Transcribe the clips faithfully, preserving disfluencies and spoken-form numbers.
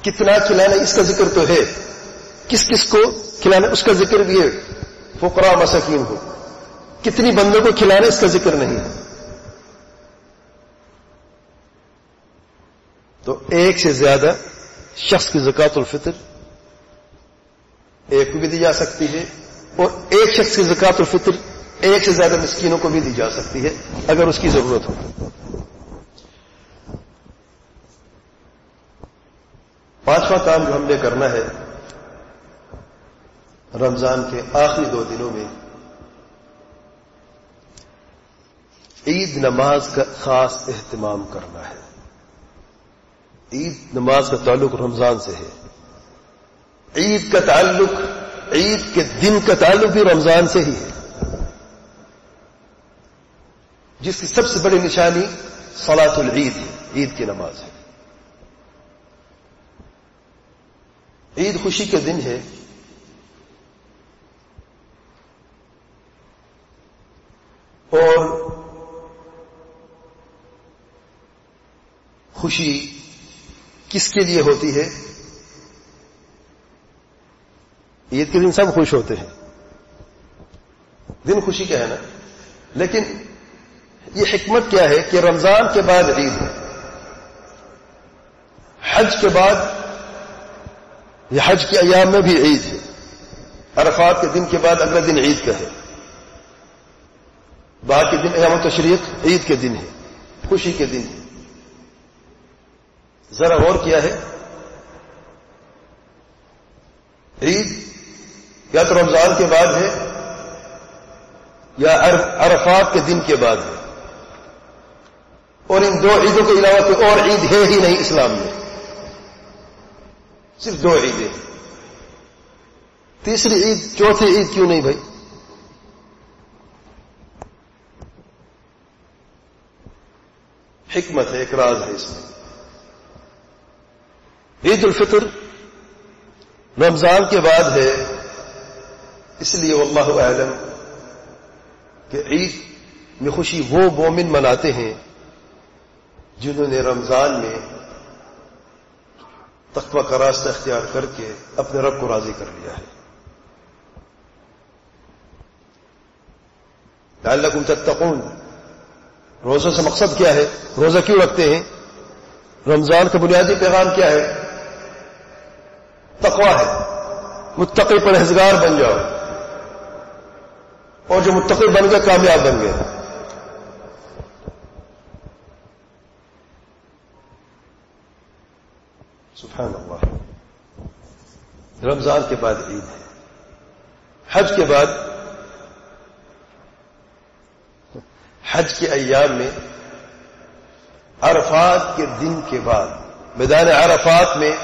کتنا کھلانا اس کا ذکر تو ہے، کس کس کو کھلانا اس کا ذکر بھی ہے، فقراء مساکین کو، کتنی بندوں کو کھلانا اس کا ذکر نہیں ہے. تو ایک سے زیادہ شخص کی زکوٰۃ الفطر ایک کو بھی دی جا سکتی ہے، اور ایک شخص کی زکوٰۃ الفطر ایک سے زیادہ مسکینوں کو بھی دی جا سکتی ہے اگر اس کی ضرورت ہو. پانچواں کام جو ہم نے کرنا ہے رمضان کے آخری دو دنوں میں، عید نماز کا خاص اہتمام کرنا ہے. عید نماز کا تعلق رمضان سے ہے، عید کا تعلق عید کے دن کا تعلق بھی رمضان سے ہی ہے، جس کی سب سے بڑی نشانی صلاۃ العید ہے، عید کی نماز ہے. عید خوشی کے دن ہے، اور خوشی کس کے لیے ہوتی ہے؟ عید کے دن سب خوش ہوتے ہیں، دن خوشی کا ہے نا، لیکن یہ حکمت کیا ہے کہ رمضان کے بعد عید ہے، حج کے بعد یہ حج کے ایام میں بھی عید ہے، عرفات کے دن کے بعد اگلا دن عید کا ہے، باقی دن ایام تشریق عید کے دن ہے، خوشی کے دن ہے. ذرا غور کیا ہے، عید یا تو رمضان کے بعد ہے یا عرفات کے دن کے بعد ہے، اور ان دو عیدوں کے علاوہ کوئی اور عید ہے ہی نہیں اسلام میں، صرف دو عیدیں. تیسری عید چوتھی عید کیوں نہیں بھائی؟ حکمت ہے، ایک راز ہے اس میں. عید الفطر رمضان کے بعد ہے، اس لیے واللہ اعلم کہ عید میں خوشی وہ مومن مناتے ہیں جنہوں نے رمضان میں تقوی کا راستہ اختیار کر کے اپنے رب کو راضی کر لیا ہے. لعلکم تتقون، روزہ سے مقصد کیا ہے؟ روزہ کیوں رکھتے ہیں؟ رمضان کا بنیادی پیغام کیا ہے؟ تقوی ہے، متقی پرہیزگار بن جاؤ، اور جو متقی بن گئے کامیاب بن گئے. سبحان اللہ. رمضان کے بعد عید ہے، حج کے بعد، حج کے ایام میں عرفات کے دن کے بعد میدان عرفات میں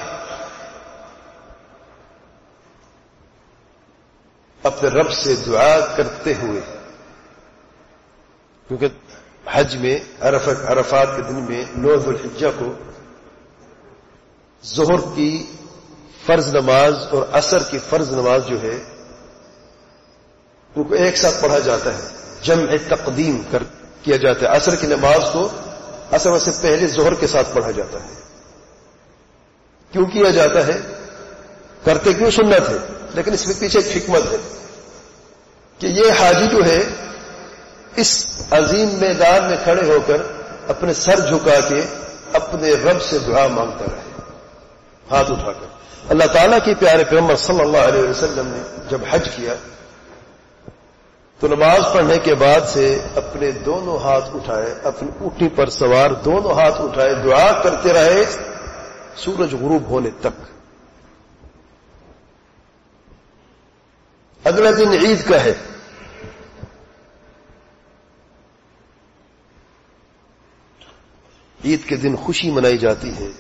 اپنے رب سے دعا کرتے ہوئے، کیونکہ حج میں عرفات کے دن میں نو ذو الحجہ کو ظہر کی فرض نماز اور عصر کی فرض نماز جو ہے ان کو ایک ساتھ پڑھا جاتا ہے، جمع تقدیم کر کیا جاتا ہے. عصر کی نماز کو عصر سے پہلے ظہر کے ساتھ پڑھا جاتا ہے. کیوں کیا جاتا ہے؟ کرتے کیوں سنت ہے، لیکن اس میں پیچھے ایک حکمت ہے کہ یہ حاجی جو ہے اس عظیم میدان میں کھڑے ہو کر اپنے سر جھکا کے اپنے رب سے دعا مانگتا رہے، ہاتھ اٹھا کر. اللہ تعالیٰ کے پیارے پیغمبر صلی اللہ علیہ وسلم نے جب حج کیا تو نماز پڑھنے کے بعد سے اپنے دونوں ہاتھ اٹھائے، اپنی اونٹی پر سوار دونوں ہاتھ اٹھائے، دعا کرتے رہے سورج غروب ہونے تک. اگلا دن عید کا ہے، عید کے دن خوشی منائی جاتی ہے،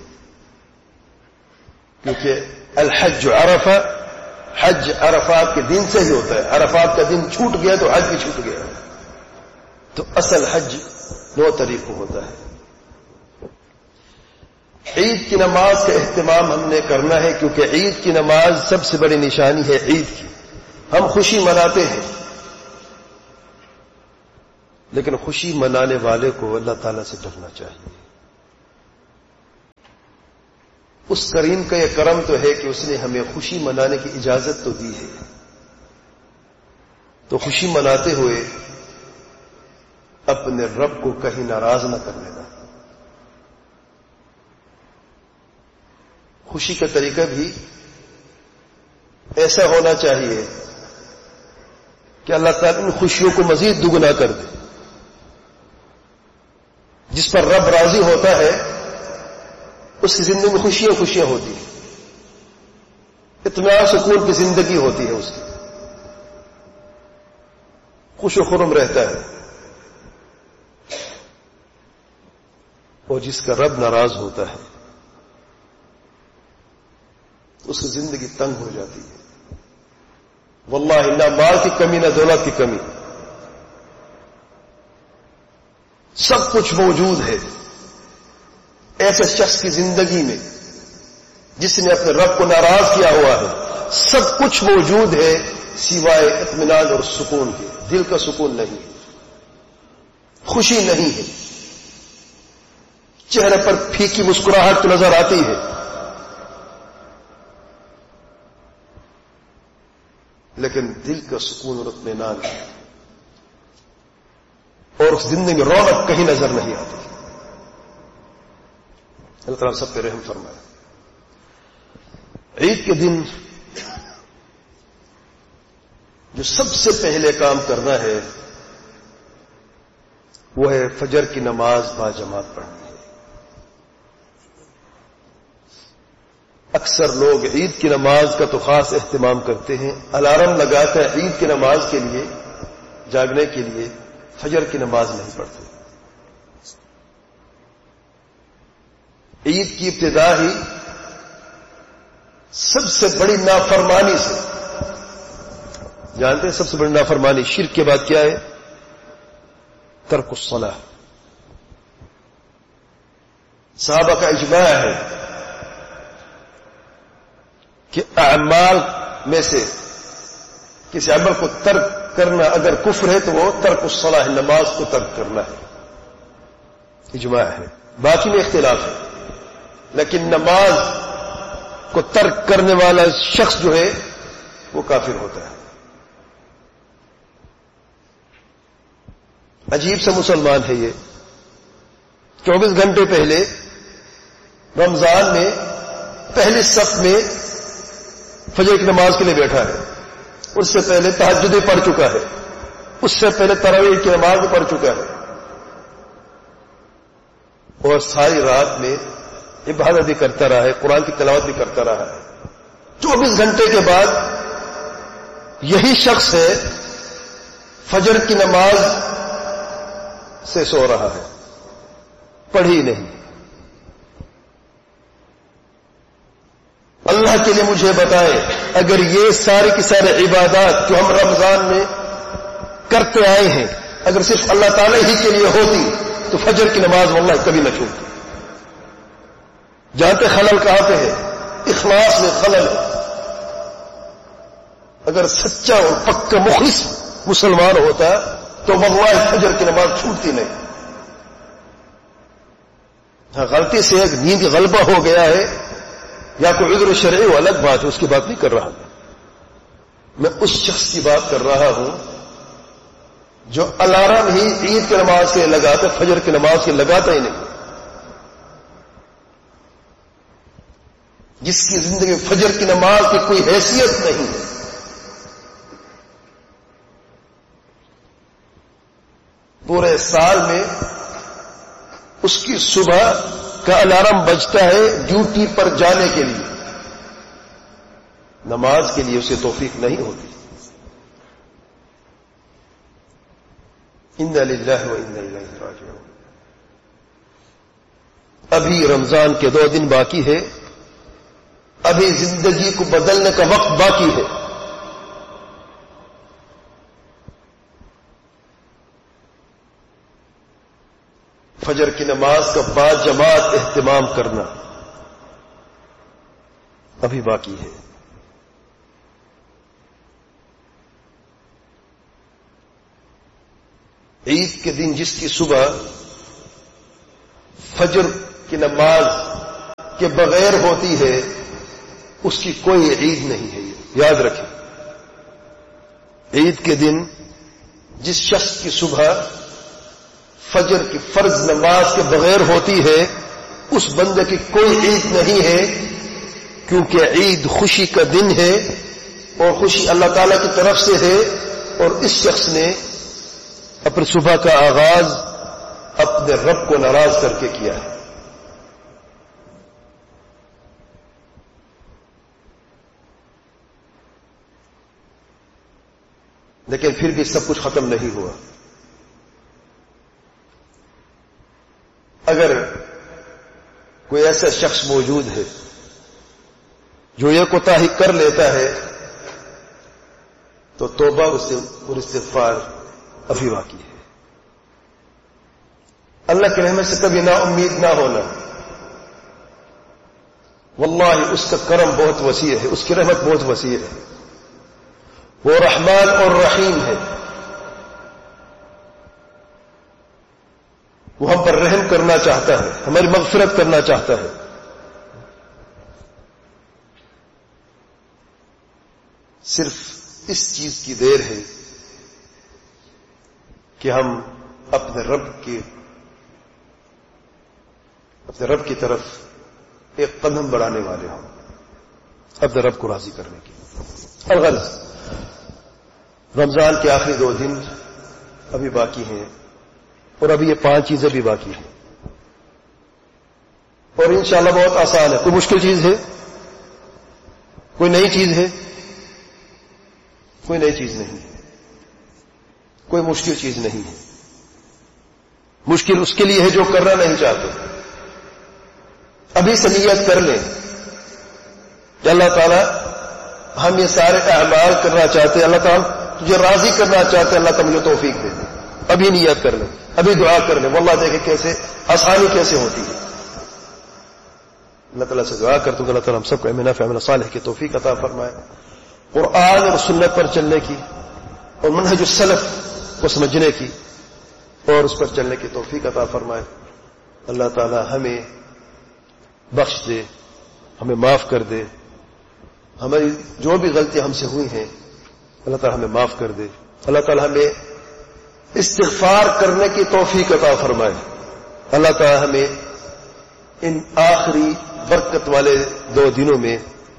کیونکہ الحج عرفہ، حج عرفات کے دن سے ہی ہوتا ہے. عرفات کا دن چھوٹ گیا تو حج بھی چھوٹ گیا. تو اصل حج دو طریقوں ہوتا ہے. عید کی نماز کا اہتمام ہم نے کرنا ہے، کیونکہ عید کی نماز سب سے بڑی نشانی ہے عید کی. ہم خوشی مناتے ہیں، لیکن خوشی منانے والے کو اللہ تعالیٰ سے ڈرنا چاہیے. اس کریم کا یہ کرم تو ہے کہ اس نے ہمیں خوشی منانے کی اجازت تو دی ہے، تو خوشی مناتے ہوئے اپنے رب کو کہیں ناراض نہ کر لینا۔ خوشی کا طریقہ بھی ایسا ہونا چاہیے کہ اللہ تعالیٰ ان خوشیوں کو مزید دگنا کر دے۔ جس پر رب راضی ہوتا ہے اس کی زندگی میں خوشیاں خوشیاں ہوتی ہیں، اطمینان سکون کی زندگی ہوتی ہے، اس کی خوش و خرم رہتا ہے۔ اور جس کا رب ناراض ہوتا ہے اس کی زندگی تنگ ہو جاتی ہے۔ واللہ نہ مال کی کمی نہ دولت کی کمی، سب کچھ موجود ہے ایسے شخص کی زندگی میں جس نے اپنے رب کو ناراض کیا ہوا ہے۔ سب کچھ موجود ہے سوائے اطمینان اور سکون کے، دل کا سکون نہیں ہے، خوشی نہیں ہے، چہرے پر پھیکی مسکراہٹ نظر آتی ہے، لیکن دل کا سکون اور اطمینان ہے، اور اس زندگی میں رونق کہیں نظر نہیں آتی۔ اللہ تعالیٰ سب پہ رحم فرمائے۔ عید کے دن جو سب سے پہلے کام کرنا ہے وہ ہے فجر کی نماز با جماعت پڑھنی ہے۔ اکثر لوگ عید کی نماز کا تو خاص اہتمام کرتے ہیں، الارم لگاتا ہے عید کی نماز کے لیے، جاگنے کے لیے، فجر کی نماز نہیں پڑھتے۔ عید کی ابتدا ہی سب سے بڑی نافرمانی سے، جانتے ہیں سب سے بڑی نافرمانی شرک کے بعد کیا ہے؟ ترک الصلاۃ۔ صحابہ کا اجماع ہے کہ اعمال میں سے کسی عمل کو ترک کرنا اگر کفر ہے تو وہ ترک الصلاۃ، نماز کو ترک کرنا ہے، اجماع ہے۔ باقی میں اختلاف ہے، لیکن نماز کو ترک کرنے والا شخص جو ہے وہ کافر ہوتا ہے۔ عجیب سا مسلمان ہے یہ، چوبیس گھنٹے پہلے رمضان میں پہلی صف میں فجر کی نماز کے لیے بیٹھا ہے، اس سے پہلے تہجد پڑھ چکا ہے، اس سے پہلے تراویح کی نماز پڑھ چکا ہے، اور ساری رات میں عبادت بھی کرتا رہا ہے، قرآن کی تلاوت بھی کرتا رہا ہے۔ چوبیس گھنٹے کے بعد یہی شخص ہے فجر کی نماز سے سو رہا ہے، پڑھی نہیں۔ اللہ کے لیے مجھے بتائیں، اگر یہ ساری کی ساری عبادات جو ہم رمضان میں کرتے آئے ہیں اگر صرف اللہ تعالی ہی کے لیے ہوتی تو فجر کی نماز واللہ کبھی نہ چھوٹتی۔ جانتے خلل کہاں پہ ہے؟ اخلاص میں خلل۔ اگر سچا اور پکا مخلص مسلمان ہوتا تو واللہ فجر کی نماز چھوٹتی نہیں۔ ہاں غلطی سے ایک نیند غلبہ ہو گیا ہے یا کوئی عذر شرعی وہ الگ بات ہے، اس کی بات نہیں کر رہا میں اس شخص کی بات کر رہا ہوں جو الارم ہی عید کی نماز کے لگاتا، فجر کی نماز کے لگاتا ہی نہیں، جس کی زندگی میں فجر کی نماز کی کوئی حیثیت نہیں ہے۔ پورے سال میں اس کی صبح کا الارم بجتا ہے ڈیوٹی پر جانے کے لیے، نماز کے لیے اسے توفیق نہیں ہوتی۔ انا للہ و انا الیہ راجعون۔ ابھی رمضان کے دو دن باقی ہے، ابھی زندگی کو بدلنے کا وقت باقی ہے۔ فجر کی نماز کا با جماعت اہتمام کرنا ابھی باقی ہے۔ عید کے دن جس کی صبح فجر کی نماز کے بغیر ہوتی ہے اس کی کوئی عید نہیں ہے. یاد رکھیں، عید کے دن جس شخص کی صبح فجر کی فرض نماز کے بغیر ہوتی ہے اس بندے کی کوئی عید نہیں ہے، کیونکہ عید خوشی کا دن ہے اور خوشی اللہ تعالی کی طرف سے ہے، اور اس شخص نے اپنی صبح کا آغاز اپنے رب کو ناراض کر کے کیا ہے. لیکن پھر بھی سب کچھ ختم نہیں ہوا. اگر کوئی ایسا شخص موجود ہے جو یہ کوتاہی کر لیتا ہے تو توبہ اور استغفار ابھی باقی ہے. اللہ کی رحمت سے کبھی نا امید نہ ہونا. واللہ اس کا کرم بہت وسیع ہے، اس کی رحمت بہت وسیع ہے. وہ رحمان اور رحیم ہے، وہ ہم پر رحم کرنا چاہتا ہے، ہماری مغفرت کرنا چاہتا ہے. صرف اس چیز کی دیر ہے کہ ہم اپنے رب کی اپنے رب کی طرف ایک قدم بڑھانے والے ہوں، اپنے رب کو راضی کرنے کی. الغرض رمضان کے آخری دو دن ابھی باقی ہیں اور ابھی یہ پانچ چیزیں بھی باقی ہیں، اور انشاءاللہ بہت آسان ہے. کوئی مشکل چیز ہے؟ کوئی نئی چیز ہے؟ کوئی نئی چیز نہیں ہے، کوئی مشکل چیز نہیں ہے. مشکل اس کے لیے ہے جو کرنا نہیں چاہتے. ابھی سے نیت کر لیں کہ اللہ تعالیٰ ہم یہ سارے اعمال کرنا چاہتے ہیں، اللہ تعالیٰ تجھے راضی کرنا چاہتے ہیں، اللہ تعالیٰ مجھے توفیق دے دے. ابھی نیت کر لیں، ابھی دعا کر لیں. واللہ دیکھیں کیسے آسانی کیسے ہوتی ہے. اللہ تعالیٰ سے دعا کرتا ہوں کہ اللہ تعالیٰ ہم سب کو علم نافع عمل صالح کی توفیق عطا فرمائے، قرآن اور سنت پر چلنے کی اور منہج السلف کو سمجھنے کی اور اس پر چلنے کی توفیق عطا فرمائے. اللہ تعالیٰ ہمیں بخش دے، ہمیں معاف کر دے. ہماری جو بھی غلطیاں ہم سے ہوئی ہیں اللہ تعالیٰ ہمیں معاف کر دے. اللہ تعالیٰ ہمیں استغفار کرنے کی توفیق عطا فرمائے. اللہ تعالیٰ ہمیں ان آخری برکت والے دو دنوں میں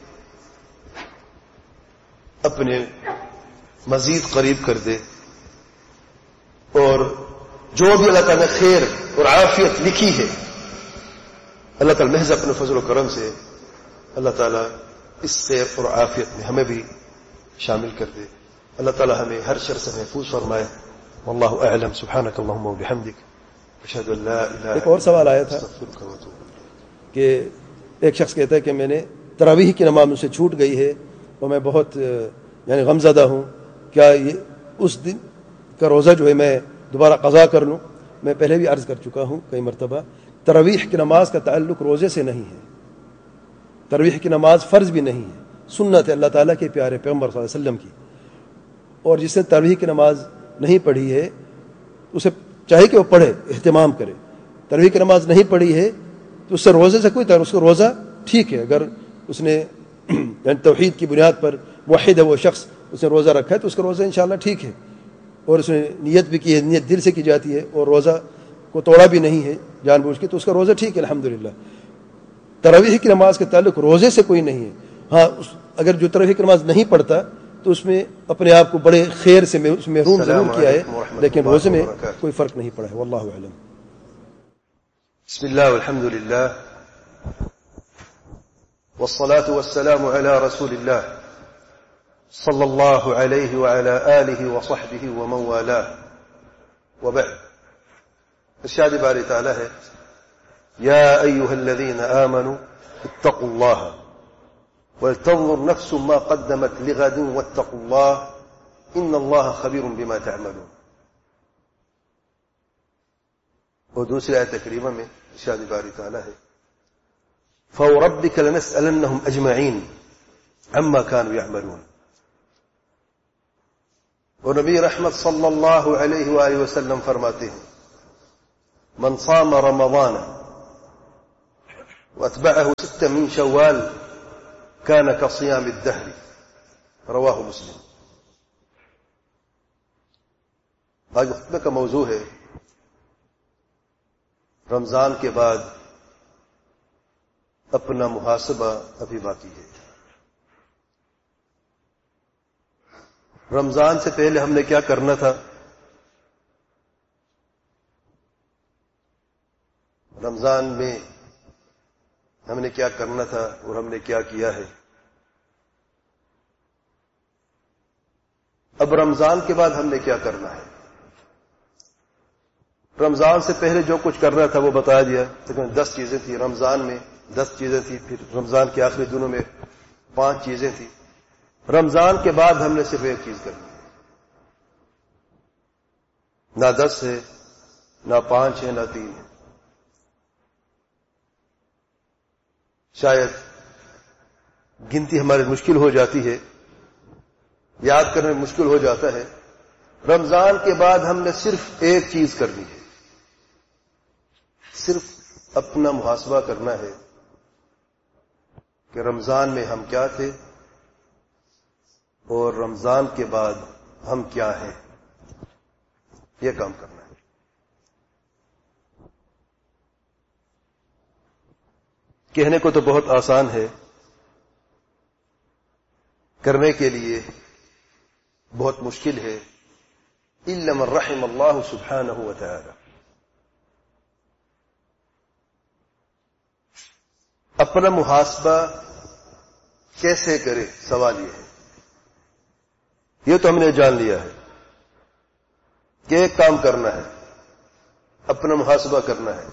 اپنے مزید قریب کر دے، اور جو بھی اللہ تعالیٰ نے خیر اور عافیت لکھی ہے اللہ تعالیٰ محض اپنے فضل و کرم سے اللہ تعالیٰ اس خیر اور عافیت میں ہمیں بھی شامل کر دے. اللہ تعالیٰ ہمیں ہر شر سے محفوظ فرمائے. واللہ اعلم. سبحانک اللہم و بحمدک، اشہد ان لا الہ الا انت. ایک اور سوال آیا تھا کہ ایک شخص کہتا ہے کہ میں نے تراویح کی نماز مجھ سے چھوٹ گئی ہے اور میں بہت یعنی غمزدہ ہوں، کیا یہ اس دن کا روزہ جو ہے میں دوبارہ قضا کر لوں؟ میں پہلے بھی عرض کر چکا ہوں کئی مرتبہ، تراویح کی نماز کا تعلق روزے سے نہیں ہے. تراویح کی نماز فرض بھی نہیں ہے، سنت ہے اللہ تعالیٰ کے پیارے پیغمبر صلی اللہ علیہ وسلم کی. اور جس نے تراویح کی نماز نہیں پڑھی ہے اسے چاہیے کہ وہ پڑھے، اہتمام کرے. تراویح کی نماز نہیں پڑھی ہے تو اس سے روزے سے کوئی تعلق، اس کو روزہ ٹھیک ہے. اگر اس نے یعنی توحید کی بنیاد پر موحد ہے وہ شخص، اس نے روزہ رکھا ہے تو اس کا روزہ انشاءاللہ ٹھیک ہے، اور اس نے نیت بھی کی ہے، نیت دل سے کی جاتی ہے اور روزہ کو توڑا بھی نہیں ہے جان بوجھ کے، تو اس کا روزہ ٹھیک ہے الحمدللہ. تراویح کی نماز کا تعلق روزے سے کوئی نہیں ہے. ہاں اگر جو تراویح کی نماز نہیں پڑھتا تو اس میں اپنے آپ کو بڑے خیر سے اس میں محروم ضرور کیا ہے، لیکن روزے میں کوئی فرق نہیں پڑا ہے. واللہ اعلم. بسم اللہ والحمد للہ والصلاة والسلام على رسول اللہ صلی اللہ علیہ وعلى آلہ وصحبہ ومن والاه وبعد. ارشاد باری تعالی ہے، یا ایها الذین آمنوا اتقوا اللہ ولتنظر نفس ما قدمت لغد واتقوا اللہ ان اللہ خبیر بما تعملون. اور دوسری آیت کریمہ میں ارشاد باری تعالی ہے، فوربک لنسألنهم اجمعین عما كانوا يعملون. اور نبی رحمت صلی اللہ علیہ وآلہ وسلم فرماتے ہیں، من صام رمضان واتبعه ستة من شوال كان كصيام الدهر رواہ مسلم. آج خطبے کا موضوع ہے رمضان کے بعد اپنا محاسبہ ابھی باقی ہے. رمضان سے پہلے ہم نے کیا کرنا تھا، رمضان میں ہم نے کیا کرنا تھا اور ہم نے کیا کیا ہے. اب رمضان کے بعد ہم نے کیا کرنا ہے. رمضان سے پہلے جو کچھ کرنا تھا وہ بتا دیا. تقریباً دس چیزیں تھیں رمضان میں، دس چیزیں تھیں، پھر رمضان کے آخری دنوں میں پانچ چیزیں تھیں. رمضان کے بعد ہم نے صرف ایک چیز کرنی ہے. نہ دس ہے، نہ پانچ ہے، نہ تین ہے. شاید گنتی ہماری مشکل ہو جاتی ہے، یاد کرنے میں مشکل ہو جاتا ہے. رمضان کے بعد ہم نے صرف ایک چیز کرنی ہے، صرف اپنا محاسبہ کرنا ہے کہ رمضان میں ہم کیا تھے اور رمضان کے بعد ہم کیا ہیں. یہ کام کرنا ہے. کہنے کو تو بہت آسان ہے، کرنے کے لیے بہت مشکل ہے. الا من رحم اللہ سبحانہ وتعالی. اپنا محاسبہ کیسے کرے، سوال یہ ہے. یہ تو ہم نے جان لیا ہے کہ ایک کام کرنا ہے، اپنا محاسبہ کرنا ہے.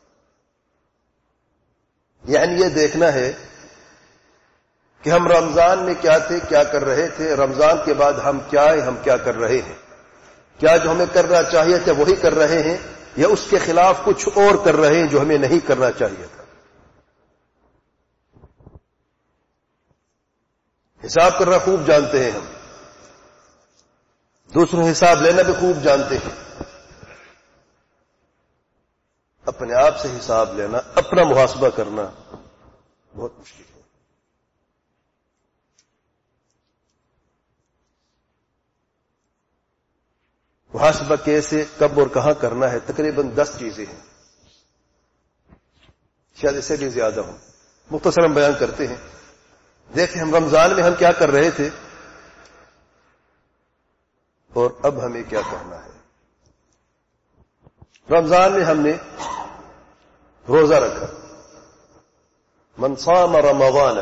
یعنی یہ دیکھنا ہے کہ ہم رمضان میں کیا تھے، کیا کر رہے تھے، رمضان کے بعد ہم کیا ہیں، ہم کیا کر رہے ہیں. کیا جو ہمیں کرنا چاہیے تھا وہی کر رہے ہیں، یا اس کے خلاف کچھ اور کر رہے ہیں جو ہمیں نہیں کرنا چاہیے تھا. حساب کرنا خوب جانتے ہیں ہم، دوسروں حساب لینا بھی خوب جانتے ہیں. اپنے آپ سے حساب لینا، اپنا محاسبہ کرنا بہت مشکل ہے. محاسبہ کیسے، کب اور کہاں کرنا ہے؟ تقریباً دس چیزیں ہیں، شاید اس سے بھی زیادہ ہوں. مختصراً بیان کرتے ہیں. دیکھیں ہم رمضان میں ہم کیا کر رہے تھے اور اب ہمیں کیا کرنا ہے. رمضان میں ہم نے روزہ رکھا. من صام رمضان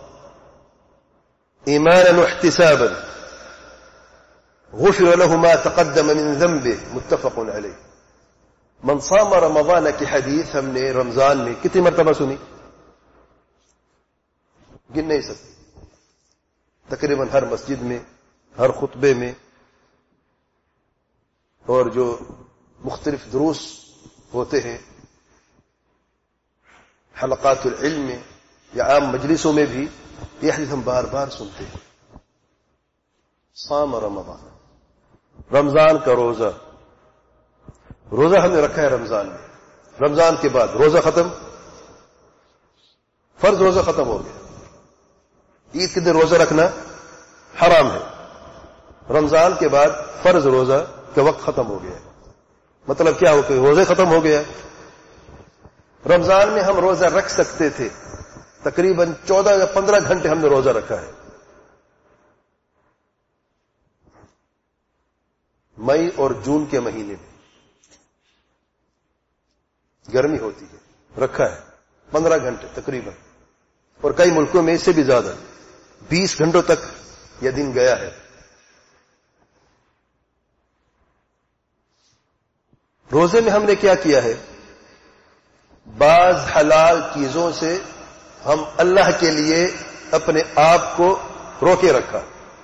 ایمانا واحتسابا غفر له ما تقدم من ذنبه متفق علیہ. من صام رمضان کی حدیث ہم نے رمضان میں کتنی مرتبہ سنی؟ گن نہیں سکتے. تقریباً ہر مسجد میں، ہر خطبے میں، اور جو مختلف دروس ہوتے ہیں حلقات العلم میں یا عام مجلسوں میں بھی یہ حدیث ہم بار بار سنتے ہیں. صام رمضان، رمضان کا روزہ. روزہ ہم نے رکھا ہے رمضان میں. رمضان کے بعد روزہ ختم، فرض روزہ ختم ہو گیا. عید کے دن روزہ رکھنا حرام ہے. رمضان کے بعد فرض روزہ کا وقت ختم ہو گیا. مطلب کیا ہو کہ روزے ختم ہو گیا. رمضان میں ہم روزہ رکھ سکتے تھے. تقریباً چودہ یا پندرہ گھنٹے ہم نے روزہ رکھا ہے. مئی اور جون کے مہینے میں گرمی ہوتی ہے، رکھا ہے پندرہ گھنٹے تقریباً، اور کئی ملکوں میں اس سے بھی زیادہ بیس گھنٹوں تک یہ دن گیا ہے. روزے میں ہم نے کیا کیا ہے؟ بعض حلال چیزوں سے ہم اللہ کے لیے اپنے آپ کو روکے رکھا.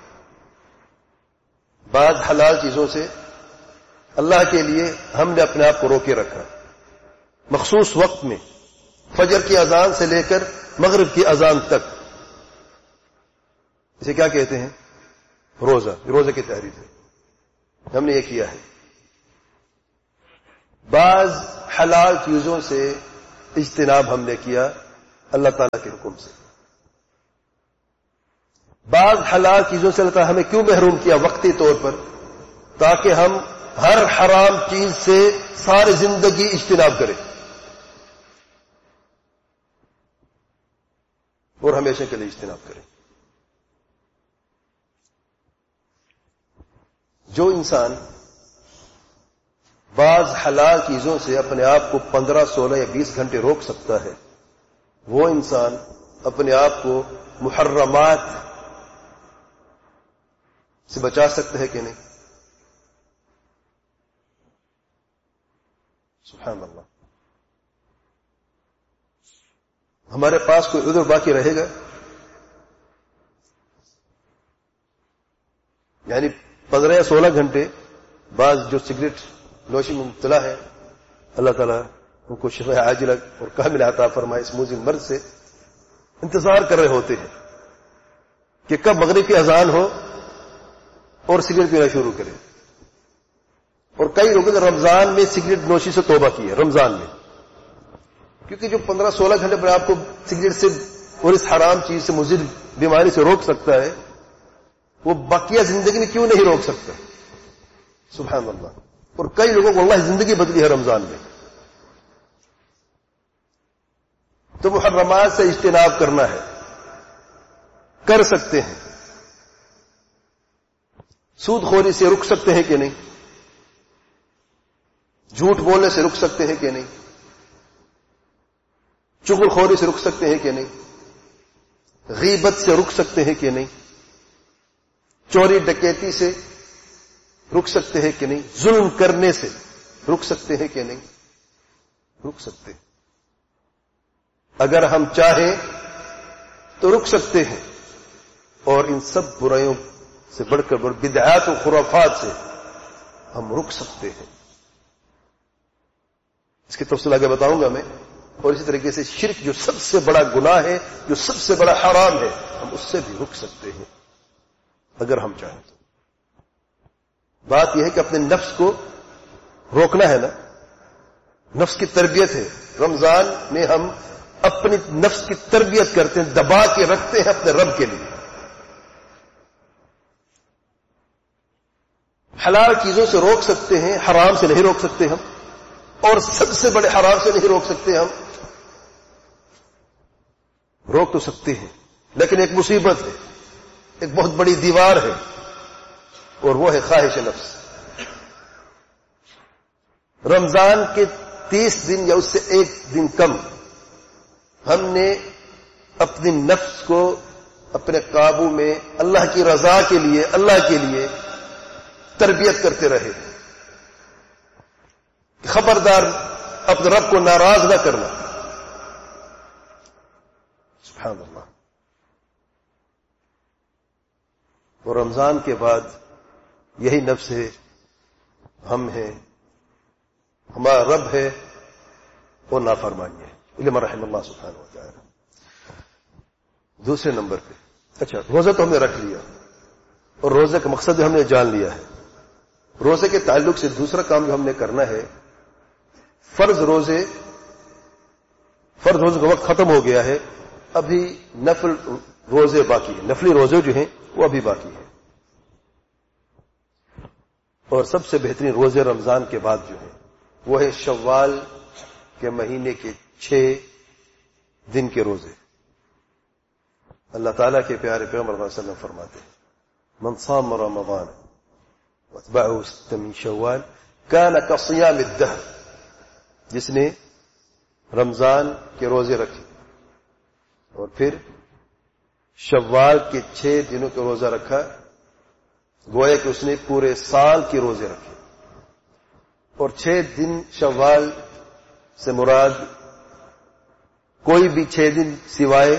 بعض حلال چیزوں سے اللہ کے لیے ہم نے اپنے آپ کو روکے رکھا. مخصوص وقت میں، فجر کی اذان سے لے کر مغرب کی اذان تک. اسے کیا کہتے ہیں؟ روزہ. روزے کی تحریر ہے. ہم نے یہ کیا ہے. بعض حلال چیزوں سے اجتناب ہم نے کیا اللہ تعالیٰ کے حکم سے. بعض حلال چیزوں سے اللہ تعالیٰ ہمیں کیوں محروم کیا وقتی طور پر؟ تاکہ ہم ہر حرام چیز سے ساری زندگی اجتناب کریں اور ہمیشہ کے لیے اجتناب کریں. جو انسان بعض حلال چیزوں سے اپنے آپ کو پندرہ سولہ یا بیس گھنٹے روک سکتا ہے، وہ انسان اپنے آپ کو محرمات سے بچا سکتا ہے کہ نہیں؟ سبحان اللہ. ہمارے پاس کوئی عذر باقی رہے گا؟ یعنی پندرہ یا سولہ گھنٹے بعض جو سگریٹ نوشی میں مبتلا ہے، اللہ تعالیٰ ان کو شفا عاجلہ اور کامل عطا فرمائے، اس موذل مرض سے انتظار کر رہے ہوتے ہیں کہ کب مغرب کی اذان ہو اور سگریٹ پینا شروع کرے. اور کئی لوگوں نے رمضان میں سگریٹ نوشی سے توبہ کی ہے، رمضان میں، کیونکہ جو پندرہ سولہ گھنٹے پر آپ کو سگریٹ سے اور اس حرام چیز سے مضر بیماری سے روک سکتا ہے، وہ باقیہ زندگی میں کیوں نہیں روک سکتا؟ سبحان اللہ. اور کئی لوگوں کو اللہ زندگی بدلی ہے رمضان میں. تو محرمات سے اجتناب کرنا ہے، کر سکتے ہیں. سود خوری سے رک سکتے ہیں کہ نہیں؟ جھوٹ بولنے سے رک سکتے ہیں کہ نہیں؟ چغل خوری سے رک سکتے ہیں کہ نہیں؟ غیبت سے رک سکتے ہیں کہ نہیں؟ چوری ڈکیتی سے رک سکتے ہیں کہ نہیں؟ ظلم کرنے سے رک سکتے ہیں کہ نہیں؟ رک سکتے ہیں. اگر ہم چاہیں تو رک سکتے ہیں، اور ان سب برائیوں سے بڑھ کر بڑھ بدعات و خرافات سے ہم رک سکتے ہیں. اس کی تفصیل آگے بتاؤں گا میں. اور اسی طریقے سے شرک جو سب سے بڑا گناہ ہے، جو سب سے بڑا حرام ہے، ہم اس سے بھی رک سکتے ہیں اگر ہم چاہیں تو. بات یہ ہے کہ اپنے نفس کو روکنا ہے نا، نفس کی تربیت ہے. رمضان میں ہم اپنی نفس کی تربیت کرتے ہیں، دبا کے رکھتے ہیں اپنے رب کے لیے. حلال چیزوں سے روک سکتے ہیں، حرام سے نہیں روک سکتے ہم، اور سب سے بڑے حرام سے نہیں روک سکتے ہم. روک تو سکتے ہیں، لیکن ایک مصیبت ہے، ایک بہت بڑی دیوار ہے، اور وہ ہے خواہش نفس. رمضان کے تیس دن یا اس سے ایک دن کم ہم نے اپنی نفس کو اپنے قابو میں اللہ کی رضا کے لیے، اللہ کے لیے تربیت کرتے رہے. خبردار اپنے رب کو ناراض نہ کرنا. سبحان اللہ. اور رمضان کے بعد یہی نفس ہے، ہم ہیں، ہمارا رب ہے، اور نافرمانی ہے. علم رحم اللہ سبحانہ و تعالی. دوسرے نمبر پہ اچھا روزہ تو ہم نے رکھ لیا، اور روزے کا مقصد ہم نے جان لیا ہے. روزے کے تعلق سے دوسرا کام جو ہم نے کرنا ہے، فرض روزے فرض روزے کا وقت ختم ہو گیا ہے، ابھی نفل روزے باقی ہیں. نفلی روزے جو ہیں وہ ابھی باقی ہیں. اور سب سے بہترین روزے رمضان کے بعد جو ہیں وہ ہے شوال کے مہینے کے چھ دن کے روزے. اللہ تعالیٰ کے پیارے پیغمبر صلی اللہ علیہ وسلم فرماتے ہیں، من صام رمضان واتبعه ستة من شوال كان كصيام الدهر. جس نے رمضان کے روزے رکھے اور پھر شوال کے چھ دنوں کے روزہ رکھا، گویا کہ اس نے پورے سال کے روزے رکھے. اور چھ دن شوال سے مراد کوئی بھی چھ دن سوائے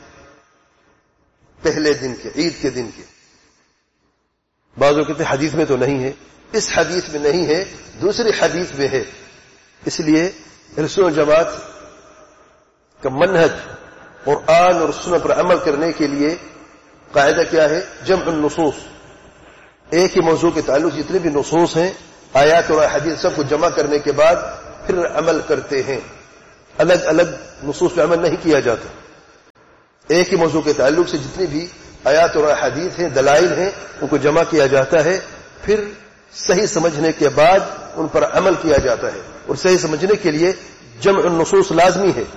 پہلے دن کے، عید کے دن کے. بعضوں کہتے ہیں حدیث میں تو نہیں ہے، اس حدیث میں نہیں ہے، دوسری حدیث میں ہے. اس لیے رسول جماعت کا منہج قرآن اور سنت پر عمل کرنے کے لیے قاعدہ کیا ہے؟ جمع النصوص. ایک ہی موضوع کے تعلق جتنے بھی نصوص ہیں، آیات اور حدیث، سب کو جمع کرنے کے بعد پھر عمل کرتے ہیں. الگ الگ نصوص پہ عمل نہیں کیا جاتا. ایک ہی موضوع کے تعلق سے جتنی بھی آیات اور احادیث ہیں، دلائل ہیں، ان کو جمع کیا جاتا ہے، پھر صحیح سمجھنے کے بعد ان پر عمل کیا جاتا ہے. اور صحیح سمجھنے کے لیے جمع النصوص لازمی ہے.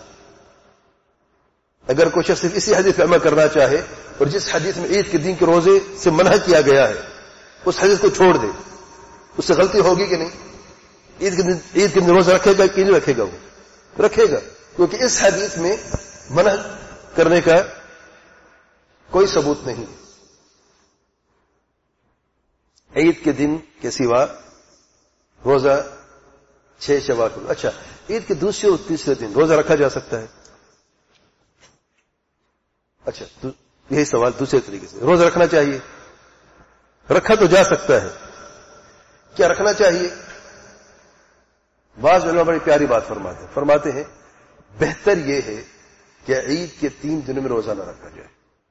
اگر کوئی شخص صرف اسی حدیث پہ عمل کرنا چاہے اور جس حدیث میں عید کے دن کے روزے سے منع کیا گیا ہے اس حدیث کو چھوڑ دے، اس سے غلطی ہوگی کہ نہیں؟ عید کے دن عید کے دن روزہ رکھے گا کہ نہیں رکھے گا؟ وہ رکھے گا، کیونکہ اس حدیث میں منع کرنے کا کوئی ثبوت نہیں. عید کے دن کے سوا روزہ چھ شوال کو، اچھا عید کے دوسرے اور تیسرے دن روزہ رکھا جا سکتا ہے؟ اچھا یہی سوال دوسرے طریقے سے، روزہ رکھنا چاہیے؟ رکھا تو جا سکتا ہے، کیا رکھنا چاہیے؟ بعض علماء بڑی پیاری بات فرماتے ہیں فرماتے ہیں بہتر یہ ہے کہ عید کے تین دنوں میں روزہ نہ رکھا جائے.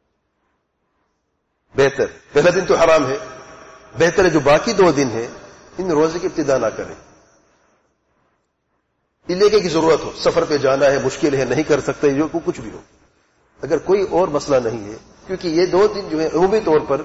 بہتر، پہلا دن تو حرام ہے، بہتر ہے جو باقی دو دن ہیں ان روزے کی ابتدا نہ کریں. علاقے کی ضرورت ہو، سفر پہ جانا ہے، مشکل ہے، نہیں کر سکتے، جو کچھ بھی ہو، اگر کوئی اور مسئلہ نہیں ہے، کیونکہ یہ دو دن جو ہے عمومی طور پر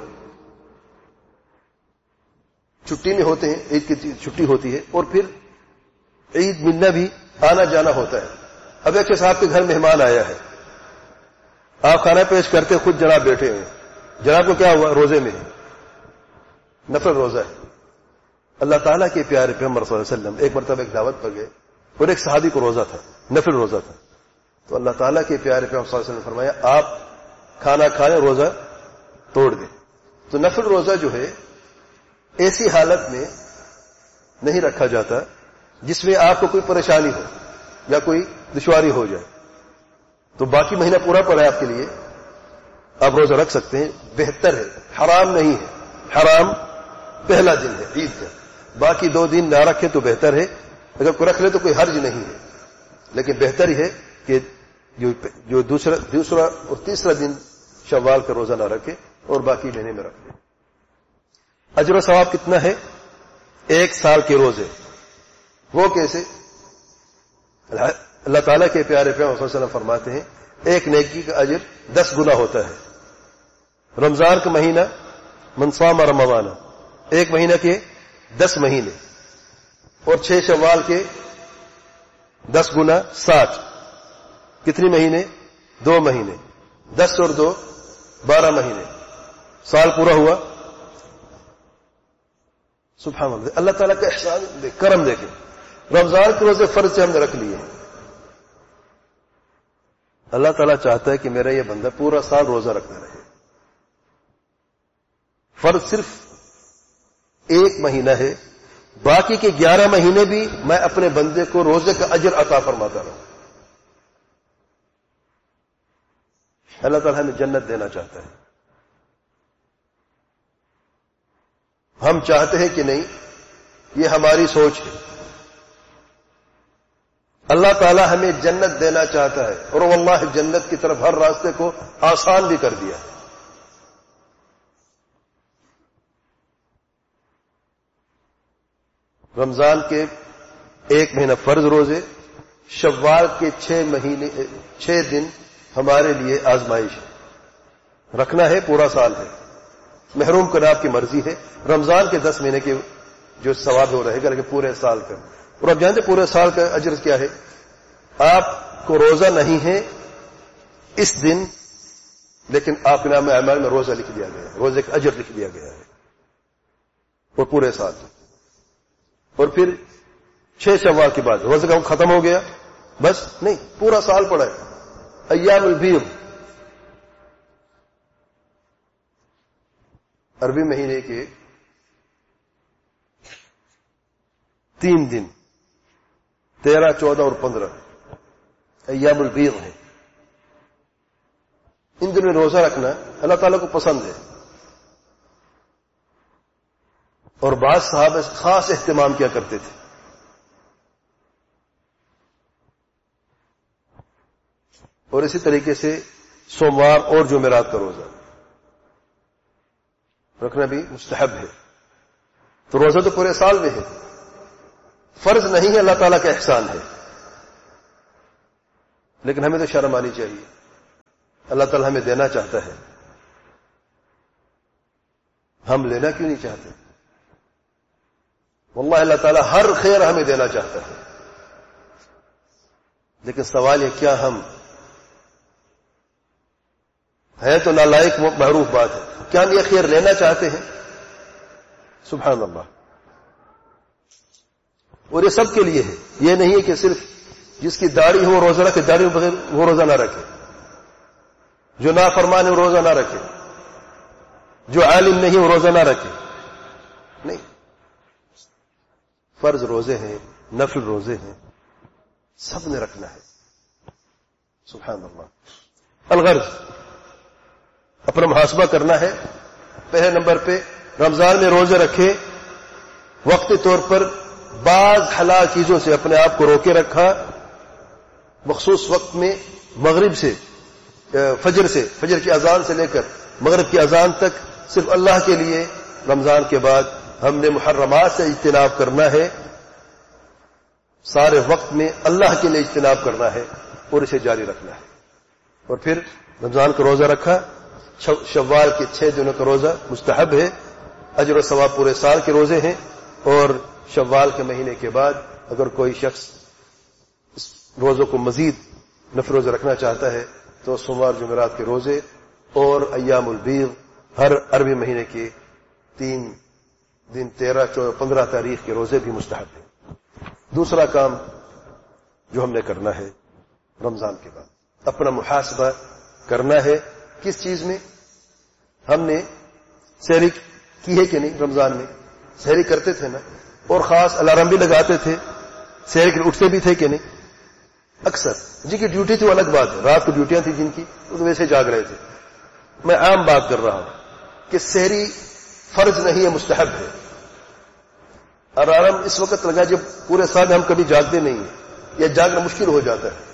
چھٹی میں ہوتے ہیں، عید کی چھٹی ہوتی ہے اور پھر عید ملنا بھی آنا جانا ہوتا ہے. اب ایک صاحب کے گھر مہمان آیا ہے، آپ کھانا پیش کرتے خود جناب بیٹھے ہیں، جناب کو کیا ہوا؟ روزے میں ہے، نفل روزہ ہے. اللہ تعالیٰ کے پیارے پیغمبر صلی اللہ علیہ وسلم ایک مرتبہ ایک دعوت پر گئے اور ایک صحابی کو روزہ تھا، نفل روزہ تھا. تو اللہ تعالیٰ کے پیارے پیغمبر صلی اللہ علیہ وسلم نے فرمایا آپ کھانا کھائیں روزہ توڑ دیں. تو نفل روزہ جو ہے ایسی حالت میں نہیں رکھا جاتا جس میں آپ کو کوئی پریشانی ہو یا کوئی دشواری ہو جائے. تو باقی مہینہ پورا پڑا ہے آپ کے لیے، آپ روزہ رکھ سکتے ہیں، بہتر ہے، حرام نہیں ہے. حرام پہلا دن ہے عید کا، باقی دو دن نہ رکھیں تو بہتر ہے. اگر کوئی رکھ لے تو کوئی حرج نہیں ہے، لیکن بہتر ہے کہ جو دوسرا دوسرا اور تیسرا دن شوال کا روزہ نہ رکھے اور باقی مہینے میں رکھ لے. اجر و ثواب کتنا ہے؟ ایک سال کے روزے. وہ کیسے؟ اللہ تعالیٰ کے پیارے پیغمبر صلی اللہ علیہ وسلم فرماتے ہیں ایک نیکی کا اجر دس گنا ہوتا ہے. رمضان کا مہینہ من صام رمضان، ایک مہینہ کے دس مہینے، اور چھ شوال کے دس گنا ساٹھ، کتنی مہینے؟ دو مہینے، دس اور دو بارہ مہینے، سال پورا ہوا. سبحان اللہ، اللہ تعالیٰ کا احسان کرم دیکھیں. رمضان کے روزے فرض سے ہم نے رکھ لیے ہیں. اللہ تعالیٰ چاہتا ہے کہ میرا یہ بندہ پورا سال روزہ رکھتا رہے. فرض صرف ایک مہینہ ہے، باقی کے گیارہ مہینے بھی میں اپنے بندے کو روزے کا اجر عطا فرماتا رہا. اللہ تعالیٰ ہمیں جنت دینا چاہتا ہے. ہم چاہتے ہیں کہ نہیں، یہ ہماری سوچ ہے. اللہ تعالیٰ ہمیں جنت دینا چاہتا ہے اور واللہ جنت کی طرف ہر راستے کو آسان بھی کر دیا. رمضان کے ایک مہینہ فرض روزے، شوال کے چھ مہینے چھ دن ہمارے لیے آزمائش ہے. رکھنا ہے، پورا سال ہے. محروم کرنا آپ کی مرضی ہے. رمضان کے دس مہینے کے جو ثواب ہو رہے گا لیکن پورے سال کا. اور آپ جانتے پورے سال کا اجر کیا ہے؟ آپ کو روزہ نہیں ہے اس دن، لیکن آپ کے نام اعمال میں روزہ لکھ دیا گیا ہے، روزے کا اجر لکھ دیا گیا ہے، اور پورے سال. اور پھر چھ شوال کے بعد روزے کا ختم ہو گیا، بس نہیں، پورا سال پڑا ہے. ایام البیض، عربی مہینے کے تین دن، تیرہ، چودہ اور پندرہ ایام البیض ہیں. ان دنوں میں روزہ رکھنا اللہ تعالیٰ کو پسند ہے. اور بعض صحابہ خاص اہتمام کیا کرتے تھے. اور اسی طریقے سے سوموار اور جمعرات کا روزہ رکھنا بھی مستحب ہے. تو روزہ تو پورے سال میں ہے، فرض نہیں ہے، اللہ تعالیٰ کا احسان ہے. لیکن ہمیں تو شرم آنی چاہیے. اللہ تعالیٰ ہمیں دینا چاہتا ہے، ہم لینا کیوں نہیں چاہتے؟ واللہ اللہ تعالیٰ ہر خیر ہمیں دینا چاہتا ہے، لیکن سوال یہ کیا ہم ہے تو نالائق معروف بات ہے، کیا ہم یہ خیر لینا چاہتے ہیں؟ سبحان اللہ. اور یہ سب کے لیے ہے، یہ نہیں ہے کہ صرف جس کی داڑھی ہو روزہ رکھے، داڑھی بغیر وہ روزہ نہ رکھے، جو نافرمان ہے وہ روزہ نہ رکھے، جو عالم نہیں وہ روزہ نہ رکھے. نہیں، فرض روزے ہیں، نفل روزے ہیں، سب نے رکھنا ہے. سبحان اللہ. الغرض اپنا محاسبہ کرنا ہے. پہلے نمبر پہ رمضان میں روزے رکھے، وقتی طور پر بعض حلال چیزوں سے اپنے آپ کو روکے رکھا، مخصوص وقت میں مغرب سے فجر سے فجر کی اذان سے لے کر مغرب کی اذان تک صرف اللہ کے لیے. رمضان کے بعد ہم نے محرمات سے اجتناب کرنا ہے، سارے وقت میں اللہ کے لیے اجتناب کرنا ہے اور اسے جاری رکھنا ہے. اور پھر رمضان کا روزہ رکھا، شوال کے چھ دنوں کا روزہ مستحب ہے، اجر و ثواب پورے سال کے روزے ہیں. اور شوال کے مہینے کے بعد اگر کوئی شخص اس روزوں کو مزید نفل روزہ رکھنا چاہتا ہے تو سوموار جمعرات کے روزے اور ایام البیض ہر عربی مہینے کے تین دن تیرہ چودہ پندرہ تاریخ کے روزے بھی مستحب ہیں. دوسرا کام جو ہم نے کرنا ہے رمضان کے بعد، اپنا محاسبہ کرنا ہے. کس چیز میں؟ ہم نے سحری کی ہے کہ نہیں؟ رمضان میں سحری کرتے تھے نا، اور خاص الارم بھی لگاتے تھے، سحری کے اٹھتے بھی تھے کہ نہیں؟ اکثر جن کی ڈیوٹی تھی وہ الگ بات ہے، رات کو ڈیوٹیاں تھیں جن کی، وہ ویسے جاگ رہے تھے. میں عام بات کر رہا ہوں کہ سحری فرض نہیں ہے، مستحب ہے. الارم اس وقت لگا جب پورے سال ہم کبھی جاگتے نہیں ہیں یا جاگنا مشکل ہو جاتا ہے،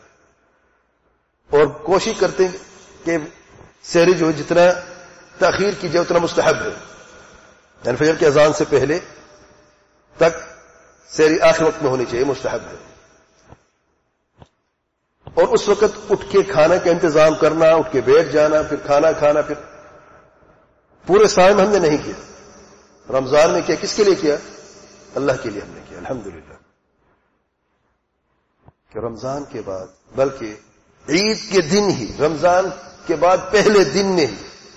اور کوشش کرتے ہیں کہ سحری جو جتنا تاخیر کی جائے اتنا مستحب ہے. یعنی فجر کی اذان سے پہلے تک سحری آخر وقت میں ہونی چاہیے، مستحب ہے. اور اس وقت اٹھ کے کھانا کا انتظام کرنا، اٹھ کے بیٹھ جانا، پھر کھانا کھانا، پھر پورے سال میں ہم نے نہیں کیا. رمضان میں کیا؟ کس کے لیے کیا؟ اللہ کے لیے ہم نے کیا. الحمدللہ کہ رمضان کے بعد، بلکہ عید کے دن ہی، رمضان کے بعد پہلے دن نے ہی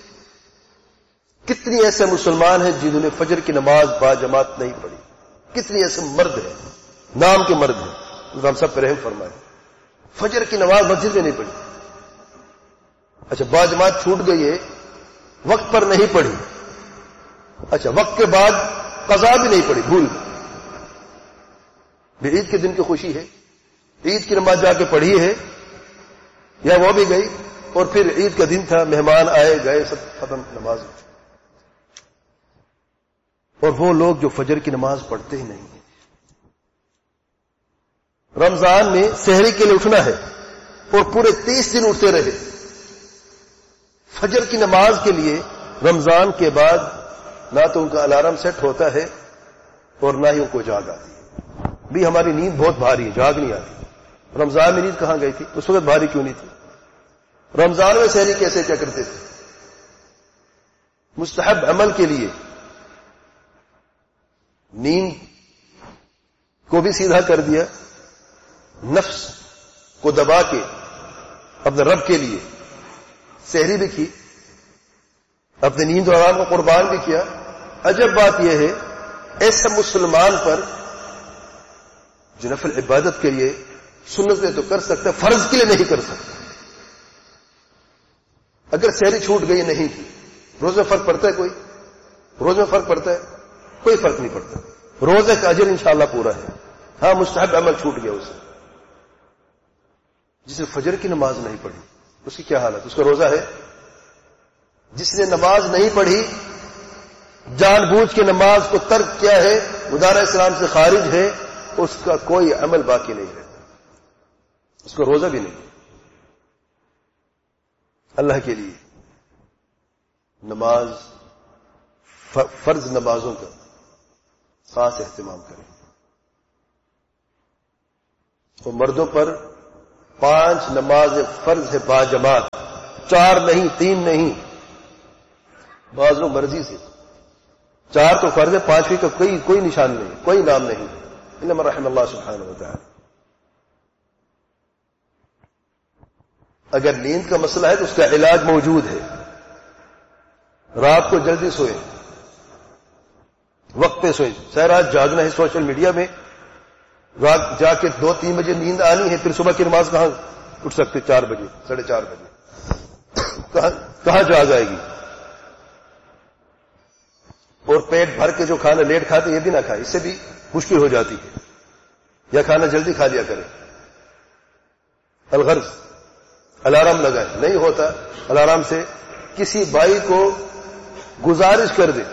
کتنی ایسے مسلمان ہیں جنہوں نے فجر کی نماز با جماعت نہیں پڑھی. کتنی ایسے مرد ہیں، نام کے مرد ہیں، ہم سب پر رحم فرمائے، فجر کی نماز مسجد میں نہیں پڑھی. اچھا با جماعت چھوٹ گئی ہے، وقت پر نہیں پڑھی. اچھا وقت کے بعد قضا بھی نہیں پڑھی، بھول بھی. عید کے دن کی خوشی ہے، عید کی نماز جا کے پڑھی ہے، یا وہ بھی گئی اور پھر عید کا دن تھا، مہمان آئے گئے، سب ختم نماز. اور وہ لوگ جو فجر کی نماز پڑھتے ہی نہیں ہیں. رمضان میں سحری کے لیے اٹھنا ہے اور پورے تیس دن اٹھتے رہے. فجر کی نماز کے لیے رمضان کے بعد نہ تو ان کا الارم سیٹ ہوتا ہے اور نہ ہی ان کو جاگ آتی ہے. بھی ہماری نیند بہت بھاری ہے، جاگ نہیں آتی. رمضان میں نیند کہاں گئی تھی؟ اس وقت بھاری کیوں نہیں تھی؟ رمضان میں سحری کیسے کیا کرتے تھے؟ مستحب عمل کے لیے نیند کو بھی سیدھا کر دیا، نفس کو دبا کے اپنے رب کے لیے سحری بھی کی، اپنے نیند و آرام کو قربان بھی کیا. عجب بات یہ ہے ایسے مسلمان پر جو نفل عبادت کے لیے سنت میں تو کر سکتا ہے، فرض کے لیے نہیں کر سکتا. اگر سحری چھوٹ گئی نہیں کی، روز میں فرق پڑتا ہے؟ کوئی روز میں فرق پڑتا ہے؟ کوئی فرق نہیں پڑتا. روزے کا اجر انشاءاللہ پورا ہے. ہاں مستحب عمل چھوٹ گیا اسے. جس نے فجر کی نماز نہیں پڑھی اس کی کیا حالت؟ اس کا روزہ ہے؟ جس نے نماز نہیں پڑھی، جان بوجھ کے نماز کو ترک کیا ہے، مدار اسلام سے خارج ہے، اس کا کوئی عمل باقی نہیں رہتا، اس کا روزہ بھی نہیں. اللہ کے لیے نماز، فرض نمازوں کا خاص اہتمام کریں. اور مردوں پر پانچ نماز فرض ہے با جماعت، چار نہیں، تین نہیں، بعض لوگ مرضی سے چار تو فرض ہے، پانچویں کا کوئی کوئی نشان نہیں، کوئی نام نہیں، انما رحم اللہ سبحانہ و تعالی۔ اگر نیند کا مسئلہ ہے تو اس کا علاج موجود ہے، رات کو جلدی سوئے، وقت پہ سوئے، سہ رات جاگنا ہے سوشل میڈیا میں، رات جا کے دو تین بجے نیند آنی ہے، پھر صبح کی نماز کہاں اٹھ سکتے؟ چار بجے، ساڑھے چار بجے، کہاں کہاں جاگ آئے گی؟ اور پیٹ بھر کے جو کھانا لیٹ کھاتے یہ بھی نہ کھائے، اس سے بھی مشکل ہو جاتی ہے، یا کھانا جلدی کھا لیا کرے۔ الغرض الارم لگائے، نہیں ہوتا الارم سے کسی بھائی کو گزارش کر دے،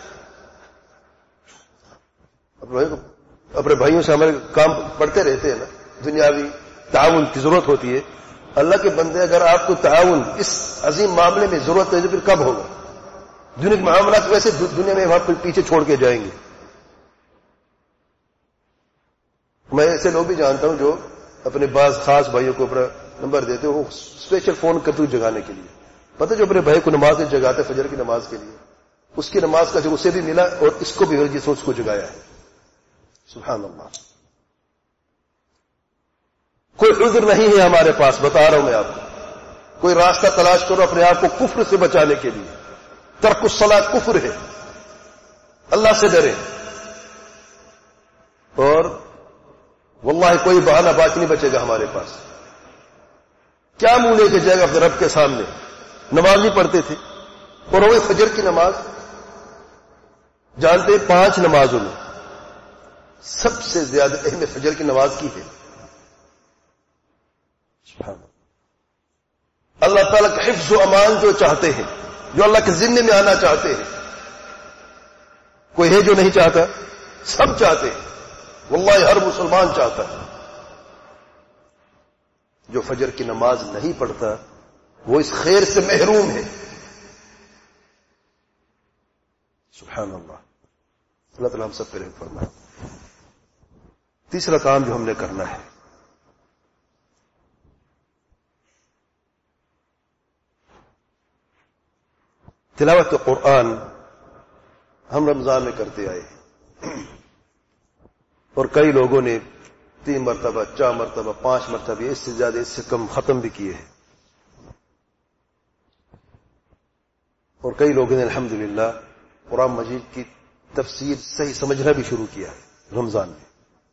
اپنے بھائیوں سے ہمارے کام پڑتے رہتے ہیں نا، دنیاوی تعاون کی ضرورت ہوتی ہے، اللہ کے بندے اگر آپ کو تعاون اس عظیم معاملے میں ضرورت ہے تو پھر کب ہوگا؟ دنیا کے معاملات ویسے دنیا میں وہاں پیچھے چھوڑ کے جائیں گے۔ میں ایسے لوگ بھی جانتا ہوں جو اپنے بعض خاص بھائیوں کو اپنا نمبر دیتے وہ اسپیشل فون کرتے ہوئے جگانے کے لیے، پتہ جو اپنے بھائی کو نماز میں جگاتے فجر کی نماز کے لیے، اس کی نماز کا جو اسے بھی ملا اور اس کو بھی جس اس کو جگایا ہے۔ سبحان اللہ، کوئی عذر نہیں ہے ہمارے پاس، بتا رہا ہوں میں آپ کو، کوئی راستہ تلاش کرو اپنے آپ کو کفر سے بچانے کے لیے۔ ترک الصلاۃ کفر ہے، اللہ سے ڈرے، اور واللہ کوئی بہانہ باقی نہیں بچے گا ہمارے پاس۔ کیا منہ لے کے جائے گا اپنے رب کے سامنے؟ نماز نہیں پڑھتے تھے، اور وہ فجر کی نماز جانتے پانچ نمازوں میں سب سے زیادہ اہم فجر کی نماز کی ہے۔ سبحان اللہ تعالیٰ کا حفظ و امان جو چاہتے ہیں، جو اللہ کے ذمے میں آنا چاہتے ہیں، کوئی ہے جو نہیں چاہتا؟ سب چاہتے ہیں، واللہ ہر مسلمان چاہتا ہے۔ جو فجر کی نماز نہیں پڑھتا وہ اس خیر سے محروم ہے۔ سبحان اللہ، اللہ تعالیٰ ہم سب پہ رحم فرمائے۔ تیسرا کام جو ہم نے کرنا ہے، تلاوت قرآن ہم رمضان میں کرتے آئے ہیں، اور کئی لوگوں نے تین مرتبہ، چار مرتبہ، پانچ مرتبہ، اس سے زیادہ، اس سے کم ختم بھی کیے ہیں، اور کئی لوگوں نے الحمدللہ قرآن مجید کی تفسیر صحیح سمجھنا بھی شروع کیا ہے رمضان میں،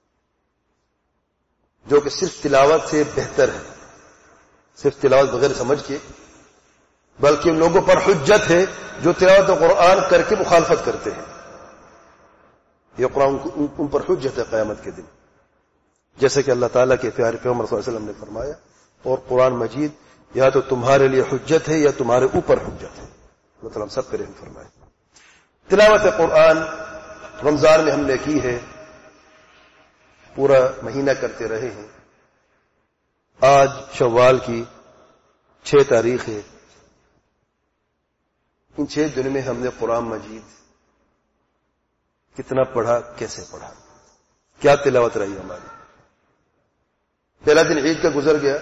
جو کہ صرف تلاوت سے بہتر ہے، صرف تلاوت بغیر سمجھ کے، بلکہ ان لوگوں پر حجت ہے جو تلاوت قرآن کر کے مخالفت کرتے ہیں، یہ قرآن ان پر حجت ہے قیامت کے دن، جیسے کہ اللہ تعالیٰ کے پیارے پیغمبر صلی اللہ علیہ وسلم نے فرمایا، اور قرآن مجید یا تو تمہارے لیے حجت ہے یا تمہارے اوپر حجت ہے۔ اللہ تعالیٰ ہم سب پہ رحم فرمائے۔ تلاوت قرآن رمضان میں ہم نے کی ہے، پورا مہینہ کرتے رہے ہیں، آج شوال کی چھ تاریخ ہے، ان چھ دن میں ہم نے قرآن مجید کتنا پڑھا، کیسے پڑھا، کیا تلاوت رہی ہماری۔ پہلا دن عید کا گزر گیا،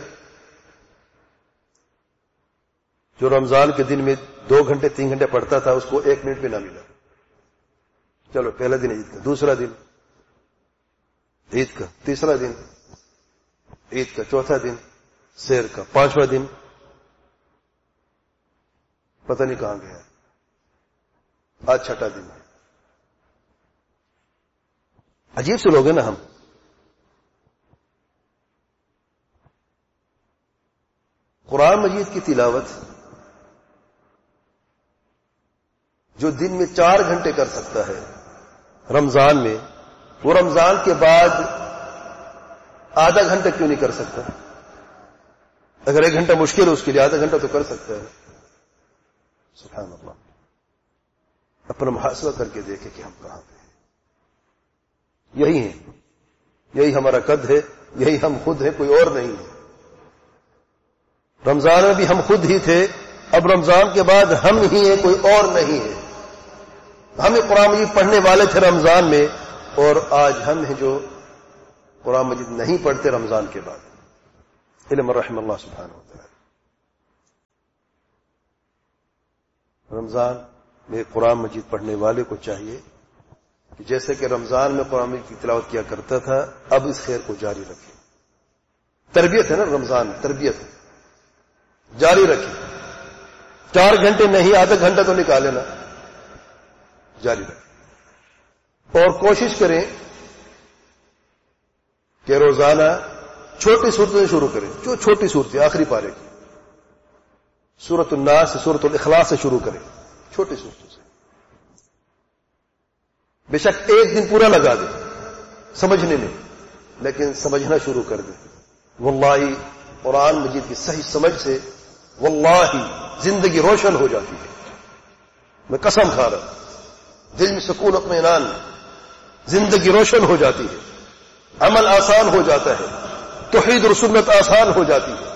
جو رمضان کے دن میں دو گھنٹے تین گھنٹے پڑھتا تھا اس کو ایک منٹ بھی نہ ملا، چلو پہلا دن عید کا، دوسرا دن عید کا، تیسرا دن عید کا، چوتھا دن سیر کا، پانچواں دن پتہ نہیں کہاں گیا، آج چھٹا دن ہے۔ عجیب سے لوگ ہیں نا ہم، قرآن مجید کی تلاوت جو دن میں چار گھنٹے کر سکتا ہے رمضان میں، وہ رمضان کے بعد آدھا گھنٹہ کیوں نہیں کر سکتا؟ اگر ایک گھنٹہ مشکل ہے اس کے لیے آدھا گھنٹہ تو کر سکتا ہے۔ سبحان اللہ، اپنا محاسبہ کر کے دیکھیں کہ ہم کہاں پہ ہیں۔ یہی ہے، یہی ہمارا قد ہے، یہی ہم خود ہیں، کوئی اور نہیں ہے۔ رمضان میں بھی ہم خود ہی تھے، اب رمضان کے بعد ہم ہی ہیں، کوئی اور نہیں ہے۔ ہم قرآن مجید پڑھنے والے تھے رمضان میں، اور آج ہم ہیں جو قرآن مجید نہیں پڑھتے رمضان کے بعد۔ علم رحم اللہ سبحانہ وتعالی. رمضان میں قرآن مجید پڑھنے والے کو چاہیے کہ جیسے کہ رمضان میں قرآن مجید کی تلاوت کیا کرتا تھا اب اس خیر کو جاری رکھے. تربیت ہے نا رمضان میں، تربیت ہے، جاری رکھے. چار گھنٹے نہیں آدھا گھنٹہ تو نکالے نا، جاری رکھے. اور کوشش کریں کہ روزانہ چھوٹی صورتوں سے شروع کریں. جو چھوٹی صورتیں آخری پارے کی، سورۃ الناس سے سورۃ الاخلاص سے شروع کریں، چھوٹی صورتوں سے. بے شک ایک دن پورا لگا دیں سمجھنے میں، لیکن سمجھنا شروع کر دیں. واللہ قرآن مجید کی صحیح سمجھ سے واللہ زندگی روشن ہو جاتی ہے. میں قسم کھا رہا ہوں، دل میں سکون اطمینان، زندگی روشن ہو جاتی ہے، عمل آسان ہو جاتا ہے، توحید اور سنت آسان ہو جاتی ہے.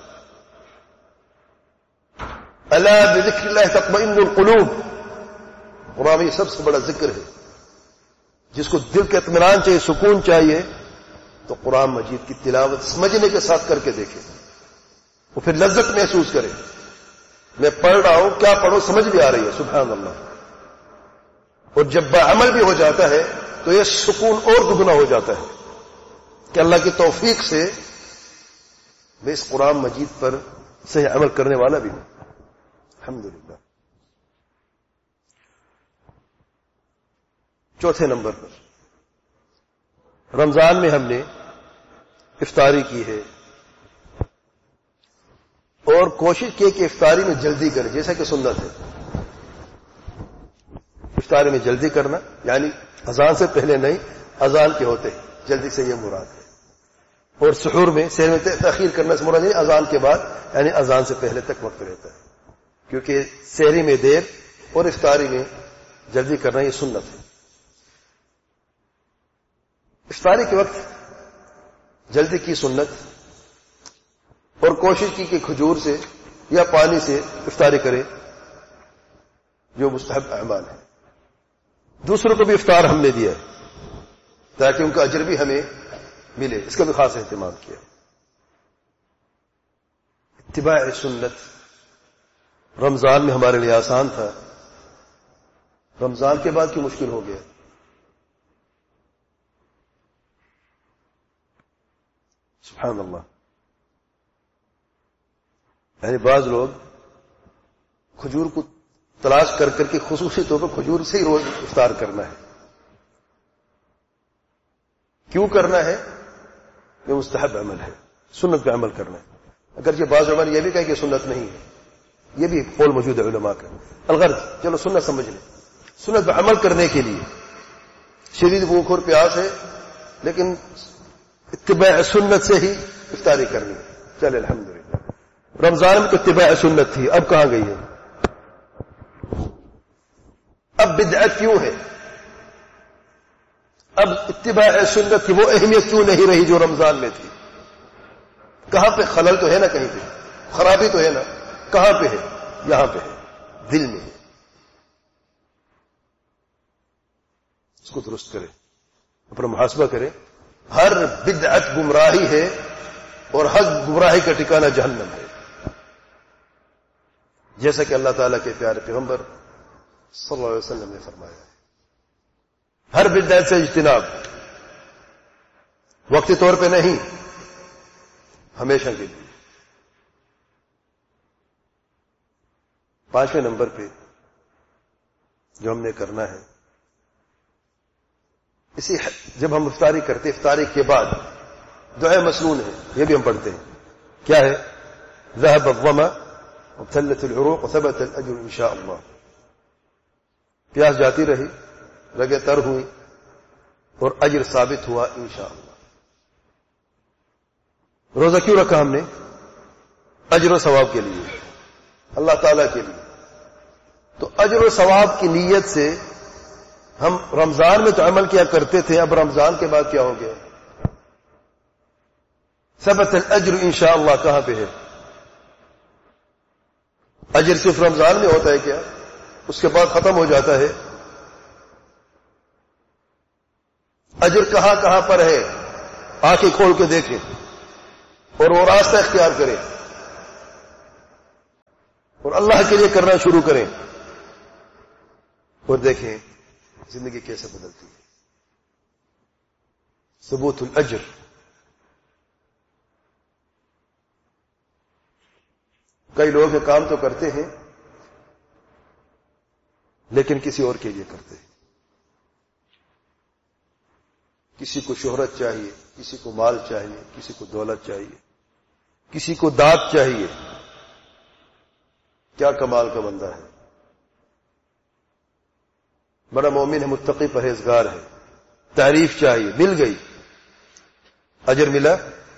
الا بذکر اللہ تطمئن القلوب، قرآن یہ سب سے بڑا ذکر ہے. جس کو دل کے اطمینان چاہیے، سکون چاہیے، تو قرآن مجید کی تلاوت سمجھنے کے ساتھ کر کے دیکھیں، وہ پھر لذت محسوس کرے. میں پڑھ رہا ہوں، کیا پڑھوں سمجھ بھی آ رہی ہے، سبحان اللہ. اور جب بعمل بھی ہو جاتا ہے تو یہ سکون اور دگنا ہو جاتا ہے کہ اللہ کی توفیق سے میں اس قرآن مجید پر صحیح عمل کرنے والا بھی ہوں. الحمدللہ. چوتھے نمبر پر رمضان میں ہم نے افطاری کی ہے اور کوشش کی کہ افطاری میں جلدی کرے، جیسا کہ سنت ہے. افطاری میں جلدی کرنا یعنی اذان سے پہلے نہیں، اذان کے ہوتے جلدی سے، یہ مراد ہے. اور سحور میں سحر میں تاخیر کرنے سے مراد نہیں، اذان کے بعد یعنی اذان سے پہلے تک وقت رہتا ہے. کیونکہ سحری میں دیر اور افطاری میں جلدی کرنا یہ سنت ہے. افطاری کے وقت جلدی کی سنت، اور کوشش کی کہ کھجور سے یا پانی سے افطاری کرے، جو مستحب اعمال ہے. دوسروں کو بھی افطار ہم نے دیا ہے تاکہ ان کا اجر بھی ہمیں ملے، اس کا بھی خاص اہتمام کیا. اتباع سنت رمضان میں ہمارے لیے آسان تھا، رمضان کے بعد کیوں مشکل ہو گیا؟ سبحان اللہ. یعنی بعض لوگ کھجور کو تلاش کر کر کے خصوصی طور پر کھجور سے ہی روز افطار کرنا ہے. کیوں کرنا ہے؟ یہ مستحب عمل ہے، سنت کا عمل کرنا ہے. اگرچہ بعض عمل یہ بھی کہے کہ سنت نہیں ہے، یہ بھی قول موجود ہے علماء کا. الغرض چلو سنت سمجھ لیں، سنت پہ عمل کرنے کے لیے شدید بھوک اور پیاس ہے، لیکن اتباع سنت سے ہی افطاری کرنی ہے. چلے الحمدللہ. رمضان میں تو اتباع سنت تھی، اب کہاں گئی ہے؟ اب بدعت کیوں ہے؟ اب اتباع سنت کی وہ اہمیت کیوں نہیں رہی جو رمضان میں تھی؟ کہاں پہ خلل تو ہے نا، کہیں پہ خرابی تو ہے نا. کہاں پہ ہے؟ یہاں پہ ہے، دل میں ہے. اس کو درست کریں، اپنا محاسبہ کریں. ہر بدعت گمراہی ہے اور ہر گمراہی کا ٹھکانہ جہنم ہے، جیسا کہ اللہ تعالیٰ کے پیارے پیغمبر صلی اللہ علیہ وسلم نے فرمایا ہے. ہر بدعت سے اجتناب، وقتی طور پہ نہیں، ہمیشہ کے لیے. پانچویں نمبر پہ جو ہم نے کرنا ہے، اسی جب ہم افطاری کرتے افطاری کے بعد دعائے مسنون ہے، یہ بھی ہم پڑھتے ہیں. کیا ہے؟ ذهب الظما وابتلت العروق وثبت الاجر ان شاء اللہ. پیاس جاتی رہی، رگیں تر ہوئی اور اجر ثابت ہوا انشاءاللہ. روزہ کیوں رکھا ہم نے؟ اجر و ثواب کے لیے، اللہ تعالیٰ کے لیے. تو اجر و ثواب کی نیت سے ہم رمضان میں تو عمل کیا کرتے تھے، اب رمضان کے بعد کیا ہو گیا؟ ثبت الاجر انشاءاللہ کہاں پہ ہے؟ اجر صرف رمضان میں ہوتا ہے کیا؟ اس کے بعد ختم ہو جاتا ہے. اجر کہاں کہاں پر ہے؟ آنکھیں کھول کے دیکھیں. اور وہ راستہ اختیار کریں اور اللہ کے لیے کرنا شروع کریں اور دیکھیں زندگی کیسے بدلتی ہے. ثبوت الاجر. کئی لوگ یہ کام تو کرتے ہیں لیکن کسی اور کے لیے کرتے ہیں. کسی کو شہرت چاہیے, کسی کو مال چاہیے, کسی کو دولت چاہیے, کسی کو داد چاہیے. کیا کمال کا بندہ ہے, بڑا مومن ہے, متقی پرہیزگار ہے, تعریف چاہیے, مل گئی, اجر ملا,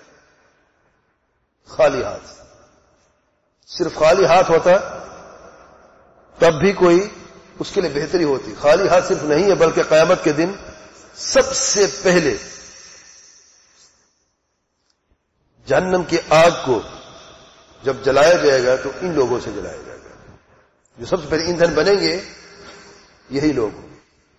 خالی ہاتھ. صرف خالی ہاتھ ہوتا تب بھی کوئی اس کے لیے بہتری ہوتی. خالی ہاتھ صرف نہیں ہے بلکہ قیامت کے دن سب سے پہلے جہنم کی آگ کو جب جلایا جائے گا تو ان لوگوں سے جلایا جائے گا. جو سب سے پہلے ایندھن بنیں گے یہی لوگ ہوں گے.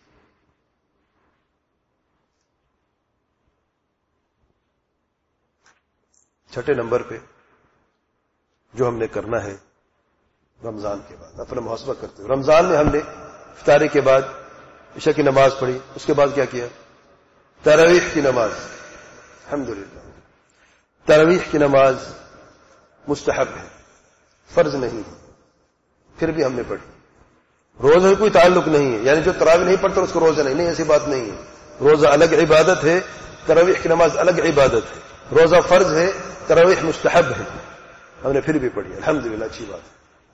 چھٹے نمبر پہ جو ہم نے کرنا ہے رمضان کے بعد اپنا محاسبہ کرتے ہیں. رمضان میں ہم نے افطاری کے بعد عشاء کی نماز پڑھی, اس کے بعد کیا کیا؟ تراویح کی نماز. الحمدللہ تراویح کی نماز مستحب ہے, فرض نہیں ہے, پھر بھی ہم نے پڑھی. روزہ کوئی تعلق نہیں ہے, یعنی جو تراویح نہیں پڑھتا اس کو روزہ نہیں, نہیں ایسی بات نہیں ہے. روزہ الگ عبادت ہے, تراویح کی نماز الگ عبادت ہے. روزہ فرض ہے, تراویح مستحب ہے, ہم نے پھر بھی پڑھی. الحمدللہ اچھی بات ہے.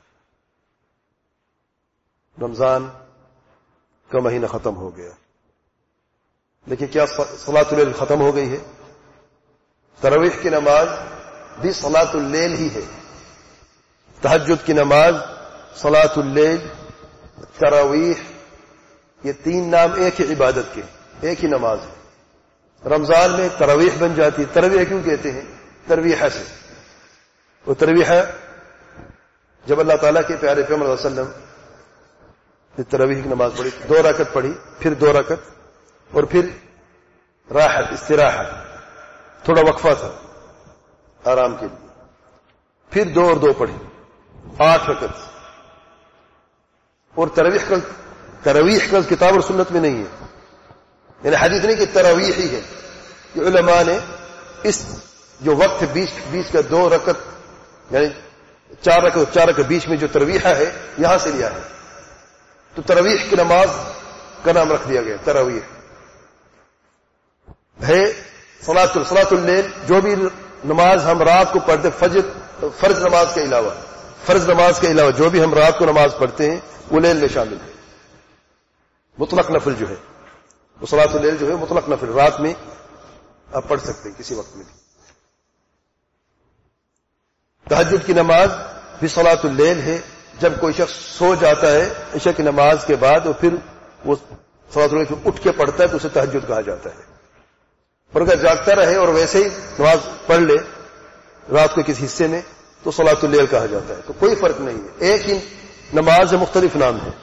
رمضان کا مہینہ ختم ہو گیا, لیکن کیا صلاۃ اللیل ختم ہو گئی ہے؟ تراویح کی نماز بھی صلاۃ اللیل ہی ہے. تہجد کی نماز, صلاۃ اللیل, تراویح, یہ تین نام ایک ہی عبادت کے, ایک ہی نماز ہے. رمضان میں تراویح بن جاتی. تراویح کیوں کہتے ہیں؟ ترویحہ سے. وہ ترویحہ جب اللہ تعالیٰ کے پیارے پیغمبر صلی اللہ علیہ وسلم نے تراویح کی نماز پڑھی, دو رکعت پڑھی, پھر دو رکعت, اور پھر راحت استراحت, تھوڑا وقفہ تھا آرام کے لیے, پھر دو اور دو پڑھی, آٹھ رکعت. اور تراویح کا تراویح کا کتاب اور سنت میں نہیں ہے, یعنی حدیث نہیں کہ تراویح ہی ہے. کہ علماء نے اس جو وقت بیچ بیچ کا دو رکعت یعنی چار رکعت چار رکعت بیچ میں جو تراویح ہے یہاں سے لیا ہے, تو تراویح کی نماز کا نام رکھ دیا گیا. تراویح ہے صلاۃ صلاۃ اللیل, جو بھی نماز ہم رات کو پڑھتے فجر فرض نماز کے علاوہ فرض نماز کے علاوہ جو بھی ہم رات کو نماز پڑھتے ہیں وہ لیل میں شامل ہے. مطلق نفل جو ہے وہ صلاۃ اللیل جو ہے مطلق نفل, رات میں آپ پڑھ سکتے ہیں کسی وقت میں بھی. تہجد کی نماز بھی صلاۃ اللیل ہے. جب کوئی شخص سو جاتا ہے عشاء کی نماز کے بعد اور پھر وہ صلاۃ اللیل اٹھ کے پڑھتا ہے تو اسے تہجد کہا جاتا ہے. اور اگر جاگتا رہے اور ویسے ہی نماز پڑھ لے رات کے کسی حصے میں تو صلاۃ اللیل کہا جاتا ہے. تو کوئی فرق نہیں ہے, ایک ہی نماز ہے, مختلف نام ہے.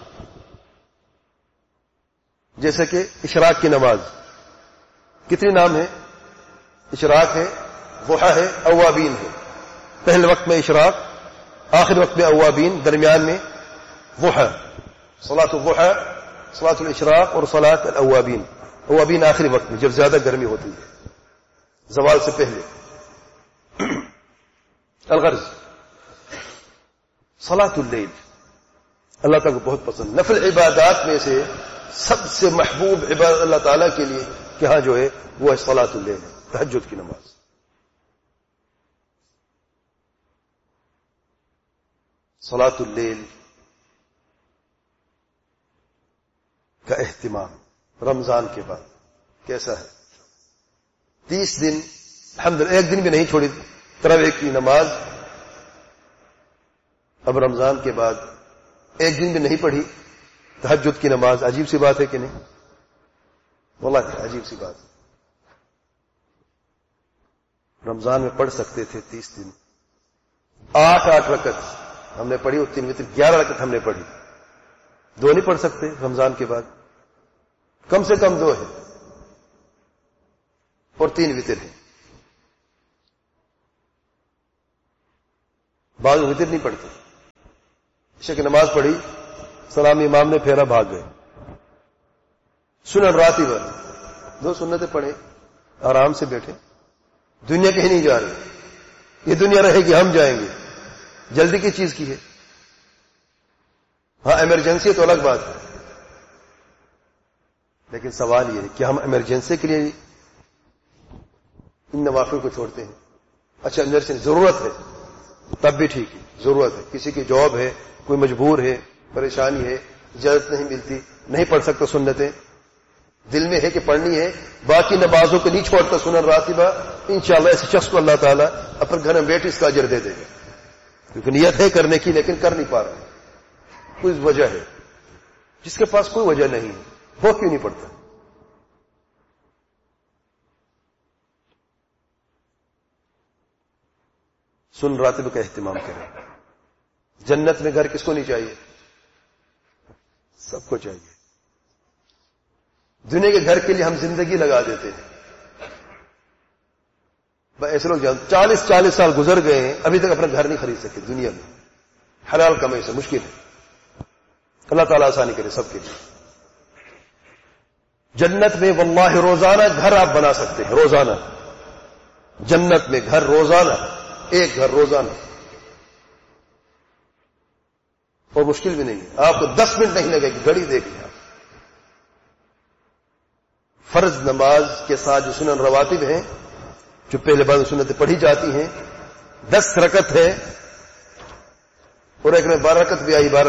جیسے کہ اشراق کی نماز, کتنی نام ہے؟ اشراق ہے, ضحیٰ ہے, اوابین ہے. پہلے وقت میں اشراق, آخر وقت میں اوابین, درمیان میں ضحیٰ. صلاۃ الضحیٰ, صلاۃ الاشراق اور صلاۃ الاوابین. اوابین آخری وقت میں جب زیادہ گرمی ہوتی ہے, زوال سے پہلے. الغرض صلاۃ اللیل اللہ تعالیٰ کو بہت پسند. نفل عبادات میں سے سب سے محبوب عبادت اللہ تعالیٰ کے لیے کہ ہاں جو ہے وہ ہے صلاۃ اللیل, تہجد کی نماز. صلاۃ اللیل کا اہتمام رمضان کے بعد کیسا ہے؟ تیس دن الحمدللہ ایک دن بھی نہیں چھوڑی تراویح کی نماز. اب رمضان کے بعد ایک دن بھی نہیں پڑھی تہجد کی نماز. عجیب سی بات ہے کہ نہیں؟ واللہ عجیب سی بات. رمضان میں پڑھ سکتے تھے تیس دن, آٹھ آٹھ رکعت ہم نے پڑھی, اور تین وتر گیارہ رکعت ہم نے پڑھی. دو نہیں پڑھ سکتے رمضان کے بعد؟ کم سے کم دو ہے اور تین وتر ہے. بعض وتر نہیں پڑھتے، عشاء کی نماز پڑھی، سلام امام نے پھیرا، بھاگ گئے. سنن راتبہ دو سنتیں پڑھیں، آرام سے بیٹھے، دنیا کہیں نہیں جا رہی، یہ دنیا رہے گی، ہم جائیں گے، جلدی کی چیز کی ہے. ہاں ایمرجنسی ہے تو الگ بات ہے، لیکن سوال یہ ہے کہ ہم ایمرجنسی کے لیے ان نوافل کو چھوڑتے ہیں. اچھا ایمرجنسی ضرورت ہے تب بھی ٹھیک ہے، ضرورت ہے، کسی کی جاب ہے، کوئی مجبور ہے، پریشانی ہے، اجازت نہیں ملتی، نہیں پڑھ سکتا سنتیں، دل میں ہے کہ پڑھنی ہے، باقی نمازوں کو نہیں چھوڑتا سنن راتبہ، انشاءاللہ ایسے شخص کو اللہ تعالیٰ اپنے گھر میں بیٹھ اس کا اجر دے دے گا، کیونکہ نیت ہے کرنے کی لیکن کر نہیں پا رہا ہے. کوئی وجہ ہے، جس کے پاس کوئی وجہ نہیں ہے وہ کیوں نہیں پڑھتا؟ سن راتب کا اہتمام کریں. جنت میں گھر کس کو نہیں چاہیے؟ سب کو چاہیے. دنیا کے گھر کے لیے ہم زندگی لگا دیتے ہیں. ایسے لوگ جان چالیس چالیس سال گزر گئے ہیں، ابھی تک اپنا گھر نہیں خرید سکے دنیا میں. حلال کمائی سے مشکل ہے. اللہ تعالیٰ آسانی کرے سب کے لیے. جنت میں واللہ روزانہ گھر آپ بنا سکتے ہیں، روزانہ جنت میں گھر، روزانہ ایک گھر روزانہ، اور مشکل بھی نہیں ہے. آپ کو دس منٹ نہیں لگے گی، گھڑی دیکھ لیں. فرض نماز کے ساتھ جو سنن رواتب ہیں، جو پہلے بعد سنتیں پڑھی جاتی ہیں، دس رکعت ہے، اور ایک میں بارہ رکعت بھی آئی، بارہ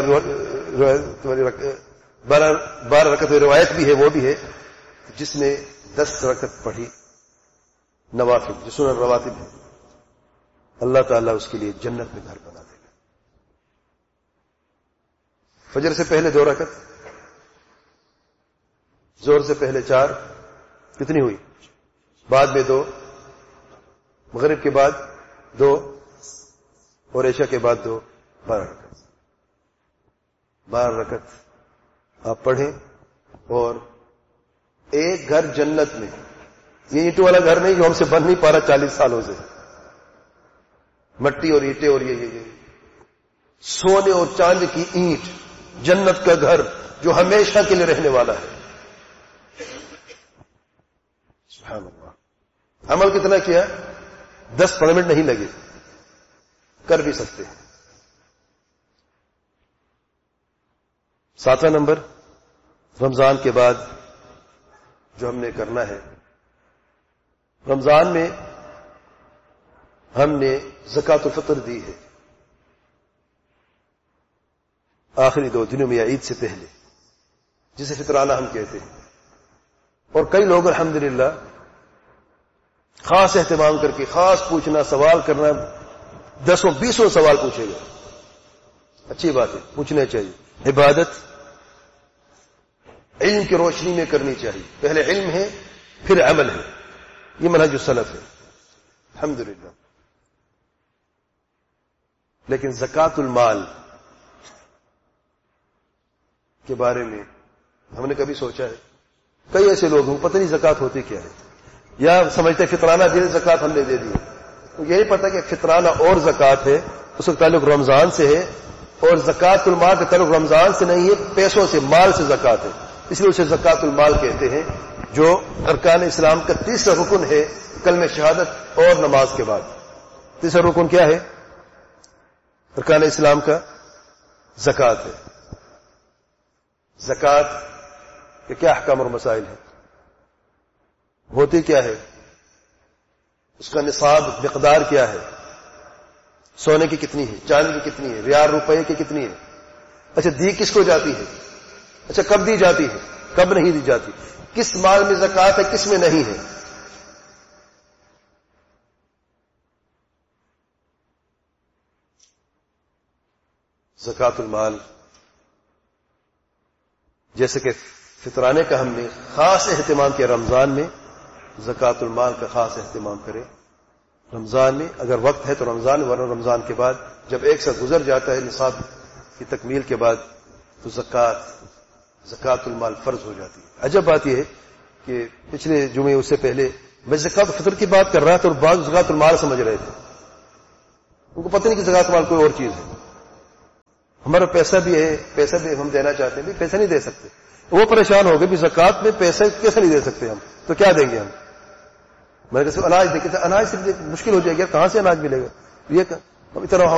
بارہ بارہ رکعت روایت بھی ہے، وہ بھی ہے، جس نے دس رکعت پڑھی نوافل جو سنن رواتب ہے، اللہ تعالیٰ اس کے لیے جنت میں گھر بنا دے گا. فجر سے پہلے دو رکعت، زور سے پہلے چار، کتنی ہوئی؟ بعد میں دو، مغرب کے بعد دو، اور عشاء کے بعد دو، بارہ رکعت. بارہ رکعت آپ پڑھیں، اور ایک گھر جنت میں. یہ اینٹوں والا گھر نہیں جو ہم سے بن نہیں پا رہا چالیس سالوں سے، مٹی اور اینٹیں اور یہ یہ یہ سونے اور چاندی کی اینٹ، جنت کا گھر جو ہمیشہ کے لیے رہنے والا ہے. سبحان اللہ. عمل کتنا کیا؟ دس پندرہ منٹ نہیں لگے، کر بھی سکتے ہیں. ساتواں نمبر، رمضان کے بعد جو ہم نے کرنا ہے، رمضان میں ہم نے زکوٰۃ الفطر دی ہے آخری دو دنوں میں یا عید سے پہلے، جسے فطرانہ ہم کہتے ہیں. اور کئی لوگ الحمدللہ خاص اہتمام کر کے خاص پوچھنا، سوال کرنا، دسوں بیسوں سوال پوچھے گا. اچھی بات ہے، پوچھنا چاہیے. عبادت علم کی روشنی میں کرنی چاہیے. پہلے علم ہے پھر عمل ہے، یہ منہج السلف ہے الحمدللہ. لیکن زکوٰۃ المال کے بارے میں ہم نے کبھی سوچا ہے؟ کئی ایسے لوگ ہیں پتہ نہیں زکوٰۃ ہوتی کیا ہے، یا سمجھتے فطرانہ دے زکوٰۃ ہم نے دے دی. یہی پتہ کہ فطرانہ اور زکوٰۃ ہے، اس کا تعلق رمضان سے ہے، اور زکوٰۃ المال کا تعلق رمضان سے نہیں ہے، پیسوں سے، مال سے زکوٰۃ ہے، اس لیے اسے زکوٰۃ المال کہتے ہیں، جو ارکان اسلام کا تیسرا رکن ہے کلمہ شہادت اور نماز کے بعد. تیسرا رکن کیا ہے ارکان اسلام کا؟ زکوٰۃ ہے. زکوٰۃ کے کیا احکام اور مسائل ہیں؟ ہوتی کیا ہے؟ اس کا نصاب مقدار کیا ہے؟ سونے کی کتنی ہے؟ چاندی کی کتنی ہے؟ ریال روپے کی کتنی ہے؟ اچھا دی کس کو جاتی ہے؟ اچھا کب دی جاتی ہے، کب نہیں دی جاتی؟ کس مال میں زکوٰۃ ہے، کس میں نہیں ہے؟ زکوٰۃ المال جیسے کہ فطرانے کا ہم نے خاص اہتمام کیا رمضان میں، زکوٰۃ المال کا خاص اہتمام کریں رمضان میں. اگر وقت ہے تو رمضان، ورنہ رمضان کے بعد جب ایک سال گزر جاتا ہے نصاب کی تکمیل کے بعد، تو زکوٰۃ زکوٰۃ المال فرض ہو جاتی ہے. عجب بات یہ ہے کہ پچھلے جمعے اس سے پہلے میں زکوٰۃ الفطر کی بات کر رہا تھا اور بعض زکوٰۃ المال سمجھ رہے تھے. ان کو پتہ نہیں کہ زکات مال کوئی اور چیز ہے. ہمارا پیسہ بھی ہے, پیسہ بھی ہم دینا چاہتے ہیں, بھی پیسہ نہیں دے سکتے. وہ پریشان ہو گئے بھی زکات میں پیسہ کیسے نہیں دے سکتے ہم, تو کیا دیں گے ہم. میں نے کہا اناج دیکھے تھے, اناج سے مشکل ہو جائے گا, کہاں سے اناج ملے گا. یہ اتنا